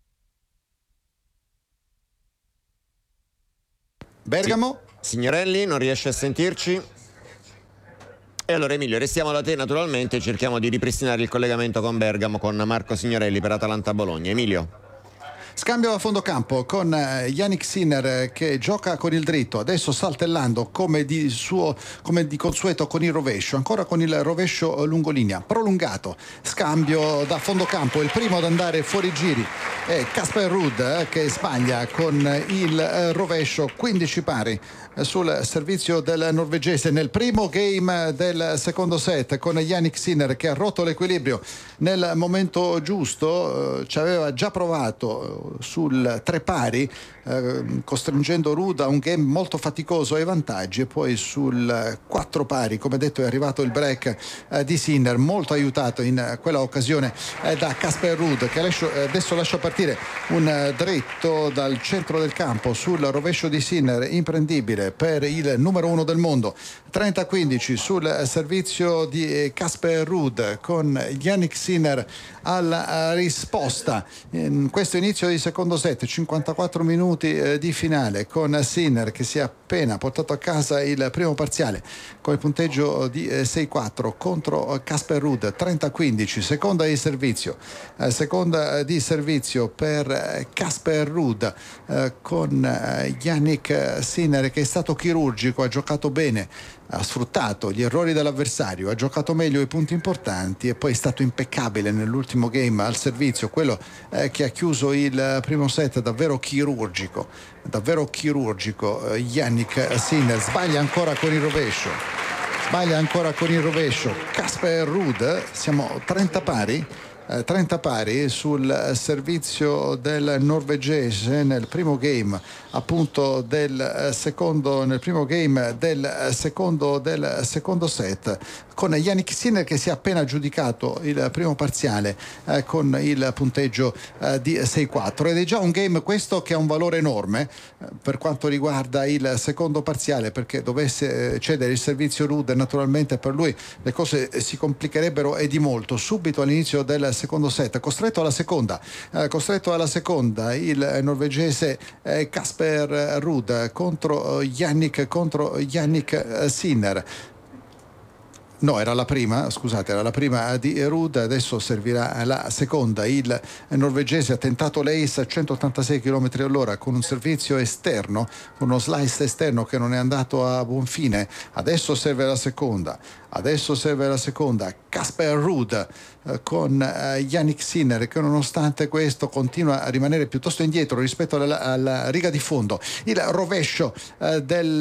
Bergamo? Sì. Signorelli, non riesce a sentirci? E allora Emilio, restiamo da te naturalmente e cerchiamo di ripristinare il collegamento con Bergamo, con Marco Signorelli per Atalanta-Bologna. Emilio. Scambio a fondo campo con Jannik Sinner che gioca con il dritto, adesso saltellando come di suo come di consueto con il rovescio, ancora con il rovescio lungolinea prolungato. Scambio da fondo campo, il primo ad andare fuori giri è Casper Ruud eh, che sbaglia con il rovescio. Quindici pari sul servizio del norvegese nel primo game del secondo set, con Jannik Sinner che ha rotto l'equilibrio nel momento giusto. Eh, ci aveva già provato sul tre pari, eh, costringendo Rud a un game molto faticoso ai vantaggi, e poi sul quattro pari, come detto, è arrivato il break eh, di Sinner, molto aiutato in quella occasione eh, da Casper Ruud, che adesso, adesso lascia partire un eh, dritto dal centro del campo sul rovescio di Sinner, imprendibile per il numero uno del mondo. trenta a quindici sul servizio di Casper Ruud, con Jannik Sinner alla risposta in questo inizio di secondo set. Cinquantaquattro minuti eh, di finale, con Sinner che si è appena portato a casa il primo parziale con il punteggio di eh, sei quattro contro Casper Ruud. Trenta a quindici, seconda di servizio eh, seconda di servizio per Casper Ruud, eh, con eh, Jannik Sinner che è stato chirurgico, ha giocato bene, ha sfruttato gli errori dell'avversario, ha giocato meglio i punti importanti, e poi è stato impeccabile nell'ultimo game al servizio, quello eh, che ha chiuso il primo set. Davvero chirurgico, davvero chirurgico eh, Jannik Sinner. Sbaglia ancora con il rovescio, sbaglia ancora con il rovescio Casper Ruud. Siamo trenta pari eh, trenta pari sul servizio del norvegese nel primo game appunto del eh, secondo nel primo game del eh, secondo del secondo set, con Jannik Sinner che si è appena aggiudicato il primo parziale eh, con il punteggio eh, di sei quattro, ed è già un game questo che ha un valore enorme eh, per quanto riguarda il secondo parziale, perché dovesse cedere il servizio Ruud naturalmente per lui le cose si complicherebbero e di molto. Subito all'inizio del secondo set, costretto alla seconda eh, costretto alla seconda il norvegese eh, Casper Ruud contro Jannik contro Jannik eh, Sinner. No, era la prima, scusate, era la prima di Ruud, adesso servirà la seconda. Il norvegese ha tentato l'ace a centottantasei chilometri all'ora con un servizio esterno, con uno slice esterno che non è andato a buon fine. Adesso serve la seconda. Adesso serve la seconda. Casper Ruud eh, con eh, Jannik Sinner, che nonostante questo continua a rimanere piuttosto indietro rispetto alla, alla riga di fondo. Il rovescio eh,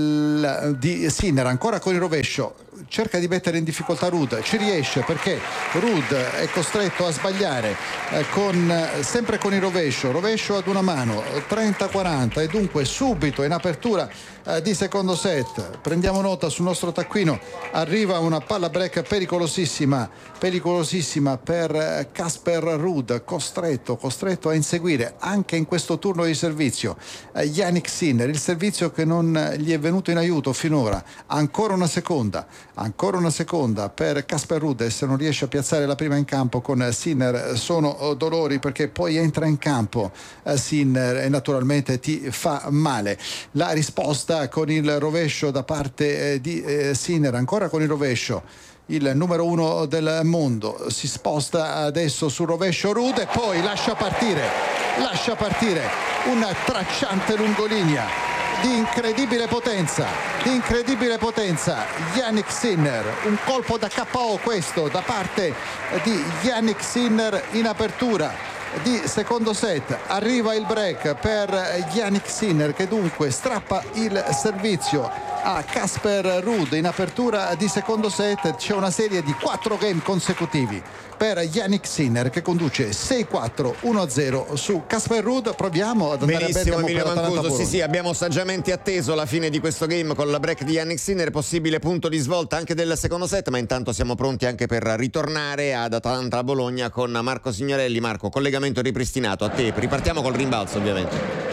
del, di Sinner, ancora con il rovescio, cerca di mettere in difficoltà Ruud, ci riesce perché Ruud è costretto a sbagliare eh, con, eh, sempre con il rovescio, rovescio ad una mano, trenta quaranta, e dunque subito in apertura eh, di secondo set, prendiamo nota sul nostro taccuino, arriva una palla break pericolosissima, pericolosissima per Casper Ruud, costretto, costretto a inseguire anche in questo turno di servizio eh, Jannik Sinner, il servizio che non gli è venuto in aiuto finora. Ancora una seconda, ancora una seconda per Casper Ruud, e se non riesce a piazzare la prima in campo con Sinner sono dolori, perché poi entra in campo eh, Sinner e naturalmente ti fa male. La risposta con il rovescio da parte eh, di eh, Sinner, ancora con il rovescio. Il numero uno del mondo si sposta adesso sul rovescio Ruud e poi lascia partire, lascia partire una tracciante lungolinea di incredibile potenza, di incredibile potenza. Jannik Sinner, un colpo da K O questo da parte di Jannik Sinner in apertura di secondo set. Arriva il break per Jannik Sinner, che dunque strappa il servizio a Casper Ruud in apertura di secondo set. C'è una serie di quattro game consecutivi per Jannik Sinner, che conduce sei quattro uno a zero su Casper Ruud. Proviamo ad andare benissimo, a Bergamo Emilio per Atalanta Mancuso. Bologna. Sì, sì, abbiamo saggiamente atteso la fine di questo game con la break di Jannik Sinner, possibile punto di svolta anche del secondo set, ma intanto siamo pronti anche per ritornare ad Atalanta Bologna con Marco Signorelli. Marco, collegamento ripristinato, a te. Ripartiamo col rimbalzo ovviamente.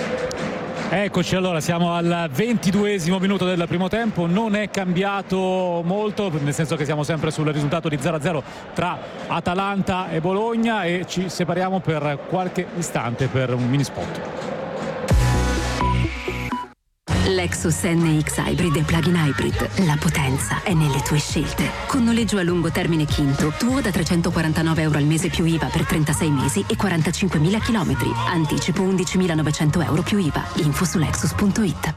Eccoci, allora siamo al ventiduesimo minuto del primo tempo, non è cambiato molto, nel senso che siamo sempre sul risultato di zero a zero tra Atalanta e Bologna, e ci separiamo per qualche istante per un mini spot. Lexus N X Hybrid e Plug-in Hybrid. La potenza è nelle tue scelte. Con noleggio a lungo termine Quinto, tuo da trecentoquarantanove euro al mese più I V A per trentasei mesi e quarantacinquemila chilometri. Anticipo undicimilanovecento euro più I V A. Info su lexus punto it.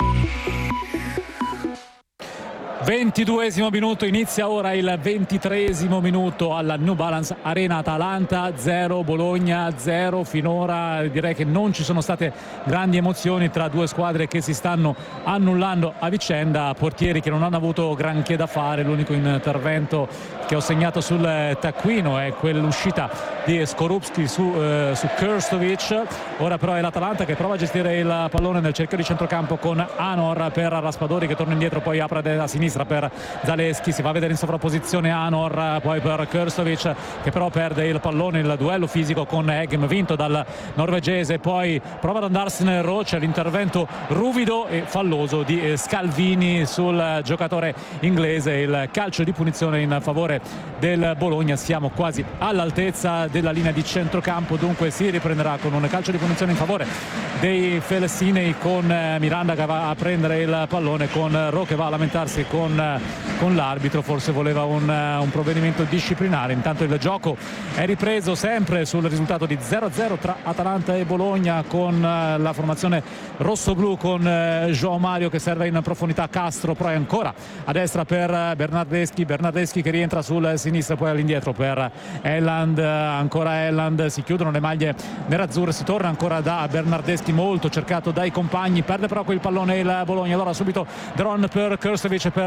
ventiduesimo minuto, inizia ora il ventitreesimo minuto alla New Balance Arena. Atalanta zero, Bologna zero. Finora direi che non ci sono state grandi emozioni tra due squadre che si stanno annullando a vicenda, portieri che non hanno avuto granché da fare. L'unico intervento che ho segnato sul taccuino è quell'uscita di Skorupski su, eh, su Krstovic. Ora però è l'Atalanta che prova a gestire il pallone nel cerchio di centrocampo con Anor per Raspadori, che torna indietro, poi apre da sinistra per Zalewski, si va a vedere in sovrapposizione Anor, poi per Krstovic che però perde il pallone. Il duello fisico con Egem vinto dal norvegese, poi prova ad andarsene Rocha, l'intervento ruvido e falloso di Scalvini sul giocatore inglese. Il calcio di punizione in favore del Bologna, siamo quasi all'altezza della linea di centrocampo, dunque si riprenderà con un calcio di punizione in favore dei Felsinei, con Miranda che va a prendere il pallone, con Ro che va a lamentarsi con con l'arbitro, forse voleva un, un provvedimento disciplinare. Intanto il gioco è ripreso sempre sul risultato di zero a zero tra Atalanta e Bologna, con la formazione rosso-blu con João Mario che serve in profondità, Castro poi ancora a destra per Bernardeschi, Bernardeschi che rientra sul sinistro, poi all'indietro per Elland, ancora Elland, si chiudono le maglie nerazzurre, si torna ancora da Bernardeschi, molto cercato dai compagni, perde però quel pallone il Bologna. Allora subito Dron per Krstovic, per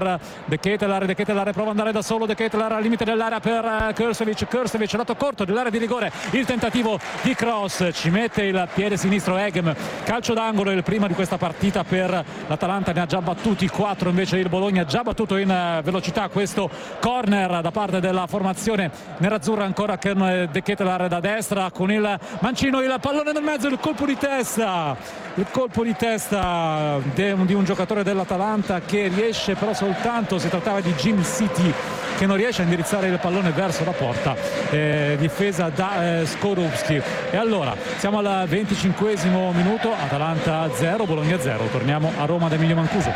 per De Ketelaere, De Ketelaere prova ad andare da solo, De Ketelaere al limite dell'area per Krstovic, Krstovic lato corto dell'area di rigore, il tentativo di cross, ci mette il piede sinistro Egem, calcio d'angolo, il primo di questa partita per l'Atalanta, ne ha già battuti quattro invece il Bologna, già battuto in velocità questo corner da parte della formazione nerazzurra, ancora con De Ketelaere da destra con il mancino, il pallone nel mezzo, il colpo di testa, il colpo di testa di un giocatore dell'Atalanta che riesce però soltanto, si trattava di Jim City, che non riesce a indirizzare il pallone verso la porta, eh, difesa da eh, Skorupski. E allora siamo al venticinquesimo minuto, Atalanta zero, Bologna zero. Torniamo a Roma da Emilio Mancuso.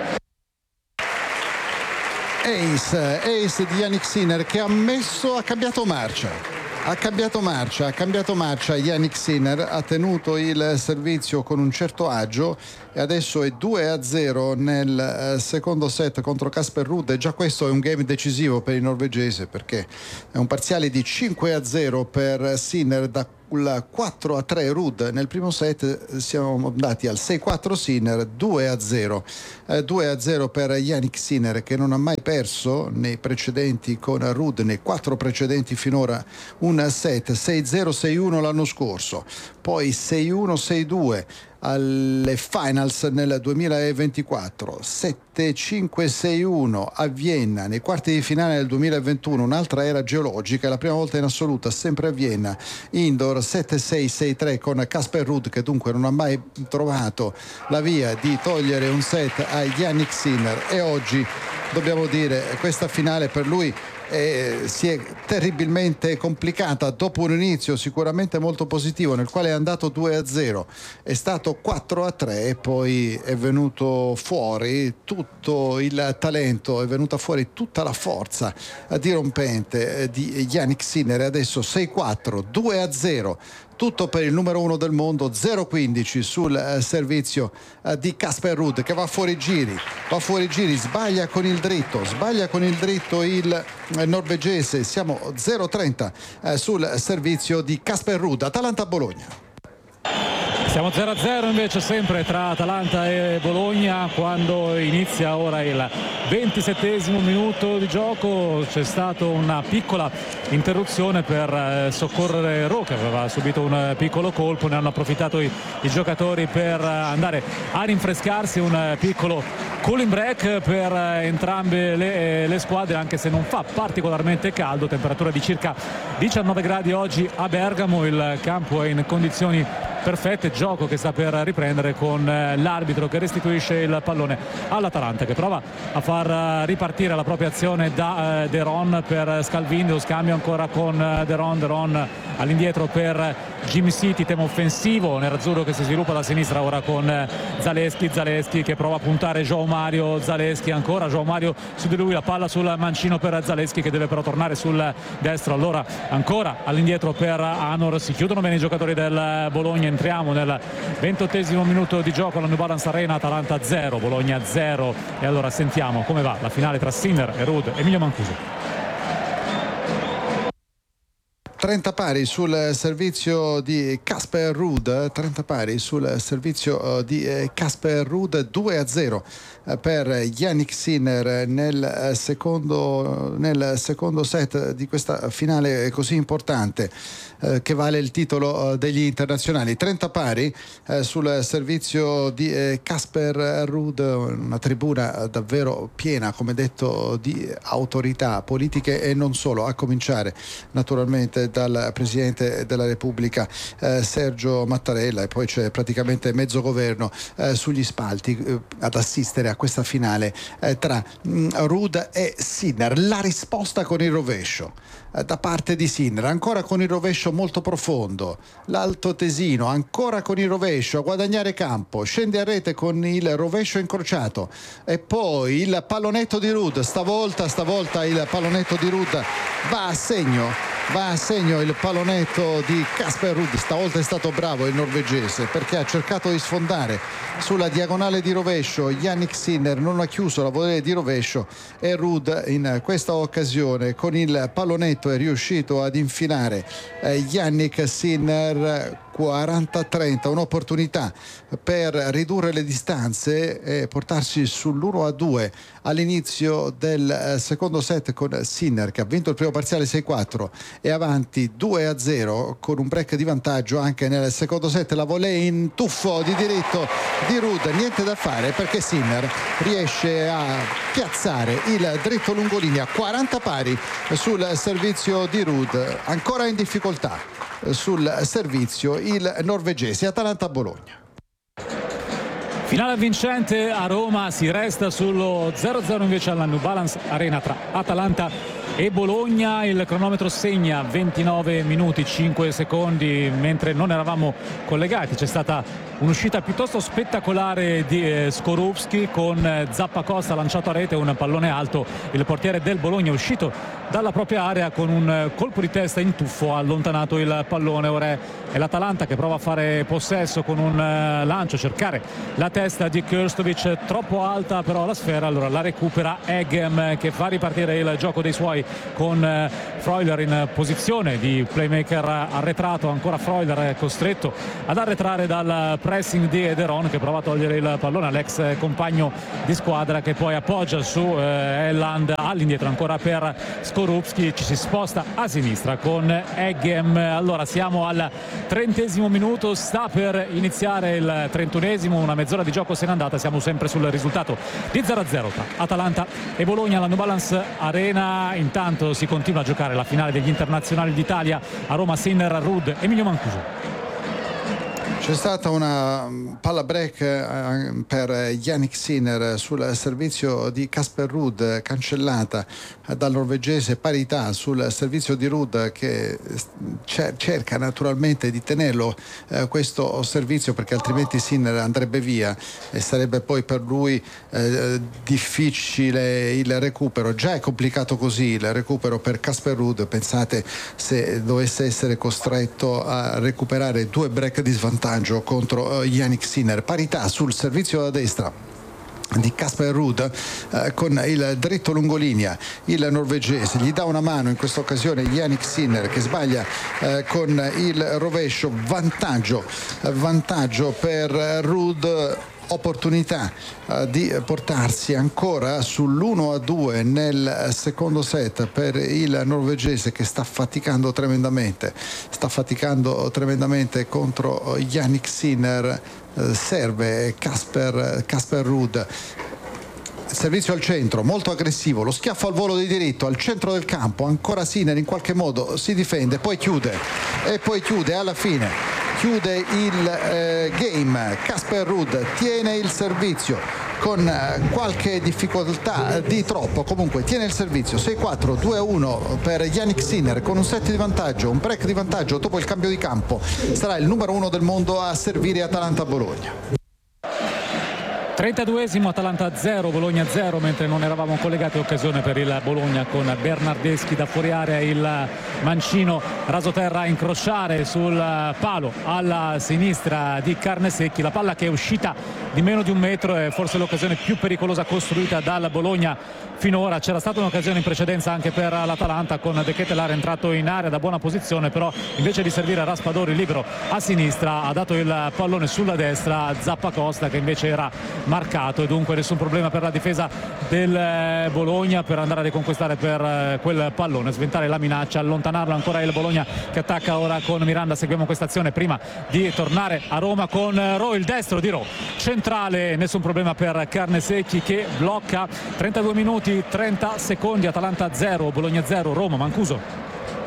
Ace, ace di Yannick Sinner che ha messo, ha cambiato marcia. Ha cambiato marcia, ha cambiato marcia Yannick Sinner, ha tenuto il servizio con un certo agio e adesso è due a zero nel secondo set contro Casper Ruud, e già questo è un game decisivo per il norvegese, perché è un parziale di cinque a zero per Sinner da quattro a tre Ruud nel primo set, siamo andati al sei a quattro Sinner, due a zero eh, due a zero per Yannick Sinner, che non ha mai perso nei precedenti con Ruud, nei quattro precedenti finora un set, sei a zero sei a uno l'anno scorso, poi sei a uno sei a due alle finals nel duemilaventiquattro, sette cinque sei uno a Vienna nei quarti di finale del duemilaventuno, un'altra era geologica, la prima volta in assoluta sempre a Vienna, indoor sette sei sei tre con Casper Ruud, che dunque non ha mai trovato la via di togliere un set a Yannick Sinner, e oggi dobbiamo dire questa finale per lui Eh, si è terribilmente complicata dopo un inizio sicuramente molto positivo, nel quale è andato due a zero, è stato quattro a tre e poi è venuto fuori tutto il talento, è venuta fuori tutta la forza dirompente di Yannick Sinner, e adesso sei a quattro, due a zero, tutto per il numero uno del mondo, zero a quindici sul eh, servizio eh, di Casper Ruud, che va fuori giri, va fuori giri, sbaglia con il dritto, sbaglia con il dritto il eh, norvegese, siamo zero a trenta eh, sul servizio di Casper Ruud. Atalanta-Bologna. Siamo zero a zero invece sempre tra Atalanta e Bologna, quando inizia ora il ventisettesimo minuto di gioco. C'è stata una piccola interruzione per soccorrere Ro, che aveva subito un piccolo colpo, ne hanno approfittato i, i giocatori per andare a rinfrescarsi, un piccolo cooling break per entrambe le, le squadre, anche se non fa particolarmente caldo, temperatura di circa diciannove gradi oggi a Bergamo, il campo è in condizioni perfette, gioco che sta per riprendere con l'arbitro che restituisce il pallone all'Atalanta, che prova a far ripartire la propria azione da De Ron per Scalvini, lo scambio ancora con De Ron, De Ron all'indietro per Jimmy City, tema offensivo nerazzurro che si sviluppa da sinistra ora con Zaleschi, Zaleschi che prova a puntare João Mario, Zaleschi ancora, João Mario su di lui, la palla sul mancino per Zaleschi che deve però tornare sul destro, allora ancora all'indietro per Anor, si chiudono bene i giocatori del Bologna. Entriamo nel ventottesimo minuto di gioco alla New Balance Arena, Atalanta zero, Bologna zero, e allora sentiamo come va la finale tra Sinner e Ruud. Emilio Mancuso. trenta pari sul servizio di Casper Ruud, trenta pari sul servizio di Casper Ruud, due a zero per Yannick Sinner nel secondo, nel secondo set di questa finale così importante eh, che vale il titolo degli internazionali. trenta pari eh, sul servizio di eh, Casper Ruud, una tribuna davvero piena, come detto, di autorità politiche e non solo, a cominciare naturalmente dal Presidente della Repubblica eh, Sergio Mattarella, e poi c'è praticamente mezzo governo eh, sugli spalti eh, ad assistere a questa finale eh, tra mh, Ruud e Sinner. La risposta con il rovescio eh, da parte di Sinner, ancora con il rovescio molto profondo, l'alto tesino, ancora con il rovescio a guadagnare campo, scende a rete con il rovescio incrociato e poi il pallonetto di Ruud, stavolta, stavolta il pallonetto di Ruud va a segno, va a segno il pallonetto di Casper Ruud. Stavolta è stato bravo il norvegese, perché ha cercato di sfondare sulla diagonale di rovescio, Yannick Sinner non ha chiuso la volée di rovescio e Ruud in questa occasione con il pallonetto è riuscito ad infilare eh, Yannick Sinner quaranta a trenta, un'opportunità per ridurre le distanze e portarsi sull'uno a due all'inizio del secondo set, con Sinner che ha vinto il primo parziale sei quattro e avanti due a zero con un break di vantaggio anche nel secondo set. La volée in tuffo di diritto di Ruud, niente da fare perché Sinner riesce a piazzare il dritto lungolinea, quaranta pari sul servizio di Ruud, ancora in difficoltà sul servizio il norvegese. Atalanta-Bologna. Finale vincente a Roma, si resta sullo zero a zero invece alla New Balance Arena tra Atalanta e Bologna. Il cronometro segna ventinove minuti cinque secondi mentre non eravamo collegati. C'è stata un'uscita piuttosto spettacolare di eh, Skorupski con eh, Zappacosta lanciato a rete un pallone alto. Il portiere del Bologna è uscito dalla propria area con un eh, colpo di testa in tuffo, ha allontanato il pallone. Ora è, è l'Atalanta che prova a fare possesso con un eh, lancio, cercare la testa di Krstovic, troppo alta però la sfera, allora la recupera Eghem che fa ripartire il gioco dei suoi con eh, Freuler in posizione di playmaker arretrato. Ancora Freuler costretto ad arretrare dal pressing di Ederon che prova a togliere il pallone all'ex compagno di squadra che poi appoggia su eh, Elland all'indietro ancora per Skorupski. Ci si sposta a sinistra con Eghem. Allora siamo al trentesimo minuto, sta per iniziare il trentunesimo, una mezz'ora di gioco se n'è andata, siamo sempre sul risultato di zero a zero tra Atalanta e Bologna alla New Balance Arena. Intanto si continua a giocare la finale degli internazionali d'Italia a Roma. Sinner, Ruud, Emilio Mancuso. C'è stata una palla break per Jannik Sinner sul servizio di Casper Ruud, cancellata dal norvegese, parità sul servizio di Ruud che cerca naturalmente di tenerlo eh, questo servizio perché altrimenti Sinner andrebbe via e sarebbe poi per lui eh, difficile il recupero. Già è complicato così il recupero per Casper Ruud, pensate se dovesse essere costretto a recuperare due break di svantaggio contro Jannik Sinner. Parità sul servizio da destra di Casper Ruud eh, con il dritto lungolinea il norvegese, gli dà una mano in questa occasione Jannik Sinner che sbaglia eh, con il rovescio. Vantaggio vantaggio per Ruud, opportunità uh, di portarsi ancora sull'uno a due nel secondo set per il norvegese che sta faticando tremendamente sta faticando tremendamente contro Jannik Sinner. Uh, serve Casper Casper Ruud, servizio al centro molto aggressivo, lo schiaffo al volo di diritto al centro del campo, ancora Sinner in qualche modo si difende, poi chiude e poi chiude alla fine chiude il eh, game. Casper Ruud tiene il servizio con eh, qualche difficoltà di troppo, comunque tiene il servizio. Sei quattro, due a uno per Jannik Sinner con un set di vantaggio, un break di vantaggio dopo il cambio di campo. Sarà il numero uno del mondo a servire Atalanta-Bologna. trentaduesimo, Atalanta zero, Bologna zero, mentre non eravamo collegati. Occasione per il Bologna con Bernardeschi da fuori area, il mancino rasoterra a incrociare sul palo alla sinistra di Carnesecchi. La palla che è uscita di meno di un metro è forse l'occasione più pericolosa costruita dal Bologna finora. C'era stata un'occasione in precedenza anche per l'Atalanta con De Ketelaere entrato in area da buona posizione, però invece di servire a Raspadori libero a sinistra ha dato il pallone sulla destra a Zappacosta che invece era marcato, e dunque nessun problema per la difesa del Bologna per andare a riconquistare per quel pallone, sventare la minaccia, allontanarlo. Ancora il Bologna che attacca ora con Miranda. Seguiamo questa azione prima di tornare a Roma con Ro, il destro di Ro centrale, nessun problema per Carnesecchi che blocca. Trentadue minuti trenta secondi, Atalanta zero, Bologna zero, Roma. Mancuso.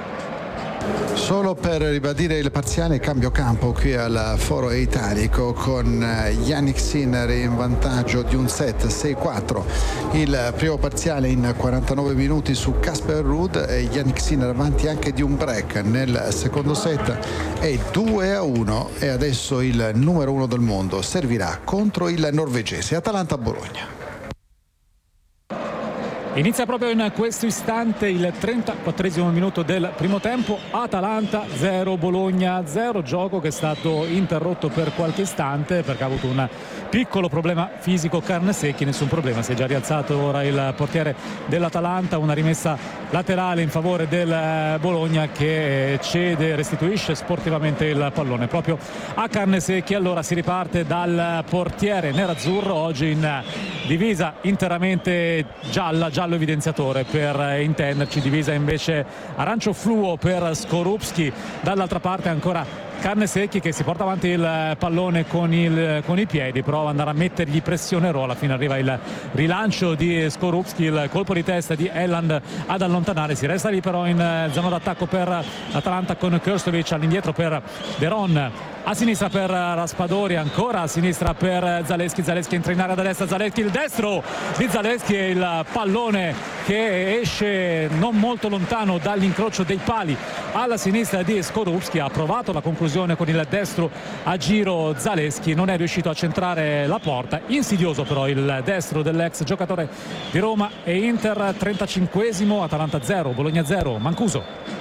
Solo per ribadire il parziale, cambio campo qui al Foro Italico con Jannik Sinner in vantaggio di un set sei quattro. Il primo parziale in quarantanove minuti su Casper Ruud e Jannik Sinner avanti anche di un break nel secondo set è due a uno e adesso il numero uno del mondo servirà contro il norvegese. Atalanta-Bologna. Inizia proprio in questo istante il trentaquattresimo minuto del primo tempo. Atalanta zero, Bologna zero, gioco che è stato interrotto per qualche istante perché ha avuto un piccolo problema fisico Carnesecchi. Nessun problema, si è già rialzato ora il portiere dell'Atalanta. Una rimessa laterale in favore del Bologna che cede, restituisce sportivamente il pallone proprio a Carnesecchi. Allora si riparte dal portiere nerazzurro, oggi in divisa interamente gialla, giallo evidenziatore per intenderci, divisa invece arancio fluo per Skorupski. Dall'altra parte ancora Carnesecchi che si porta avanti il pallone con, il, con i piedi, prova ad andare a mettergli pressione, alla fine arriva il rilancio di Skorupski, il colpo di testa di Elland ad allontanare, si resta lì però in zona d'attacco per l'Atalanta con Krstovic, all'indietro per Deron, a sinistra per Raspadori, ancora a sinistra per Zalewski, Zalewski entra in area da destra, Zalewski, il destro di Zalewski e il pallone che esce non molto lontano dall'incrocio dei pali alla sinistra di Skorupski. Ha provato la conclusione con il destro a giro Zalewski, non è riuscito a centrare la porta, insidioso però il destro dell'ex giocatore di Roma. E Inter trentacinquesimo, Atalanta zero, Bologna zero, Mancuso.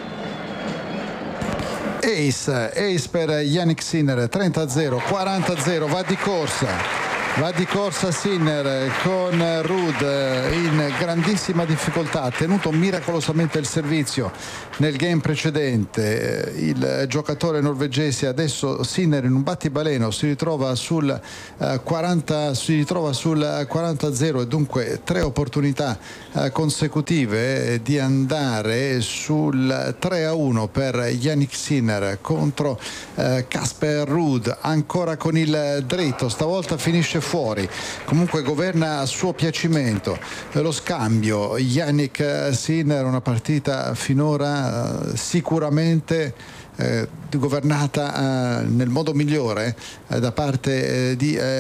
Ace, ace per Yannick Sinner, trenta a zero, quaranta a zero, va di corsa. Va di corsa Sinner con Ruud in grandissima difficoltà, ha tenuto miracolosamente il servizio nel game precedente. Il giocatore norvegese, adesso Sinner in un battibaleno si ritrova sul quaranta, si ritrova sul quaranta a zero e dunque tre opportunità consecutive di andare sul tre a uno per Yannick Sinner contro Casper Ruud, ancora con il dritto, stavolta finisce fuori, comunque governa a suo piacimento lo scambio. Yannick Sinner, una partita finora eh, sicuramente eh, governata eh, nel modo migliore eh, da parte eh, di eh,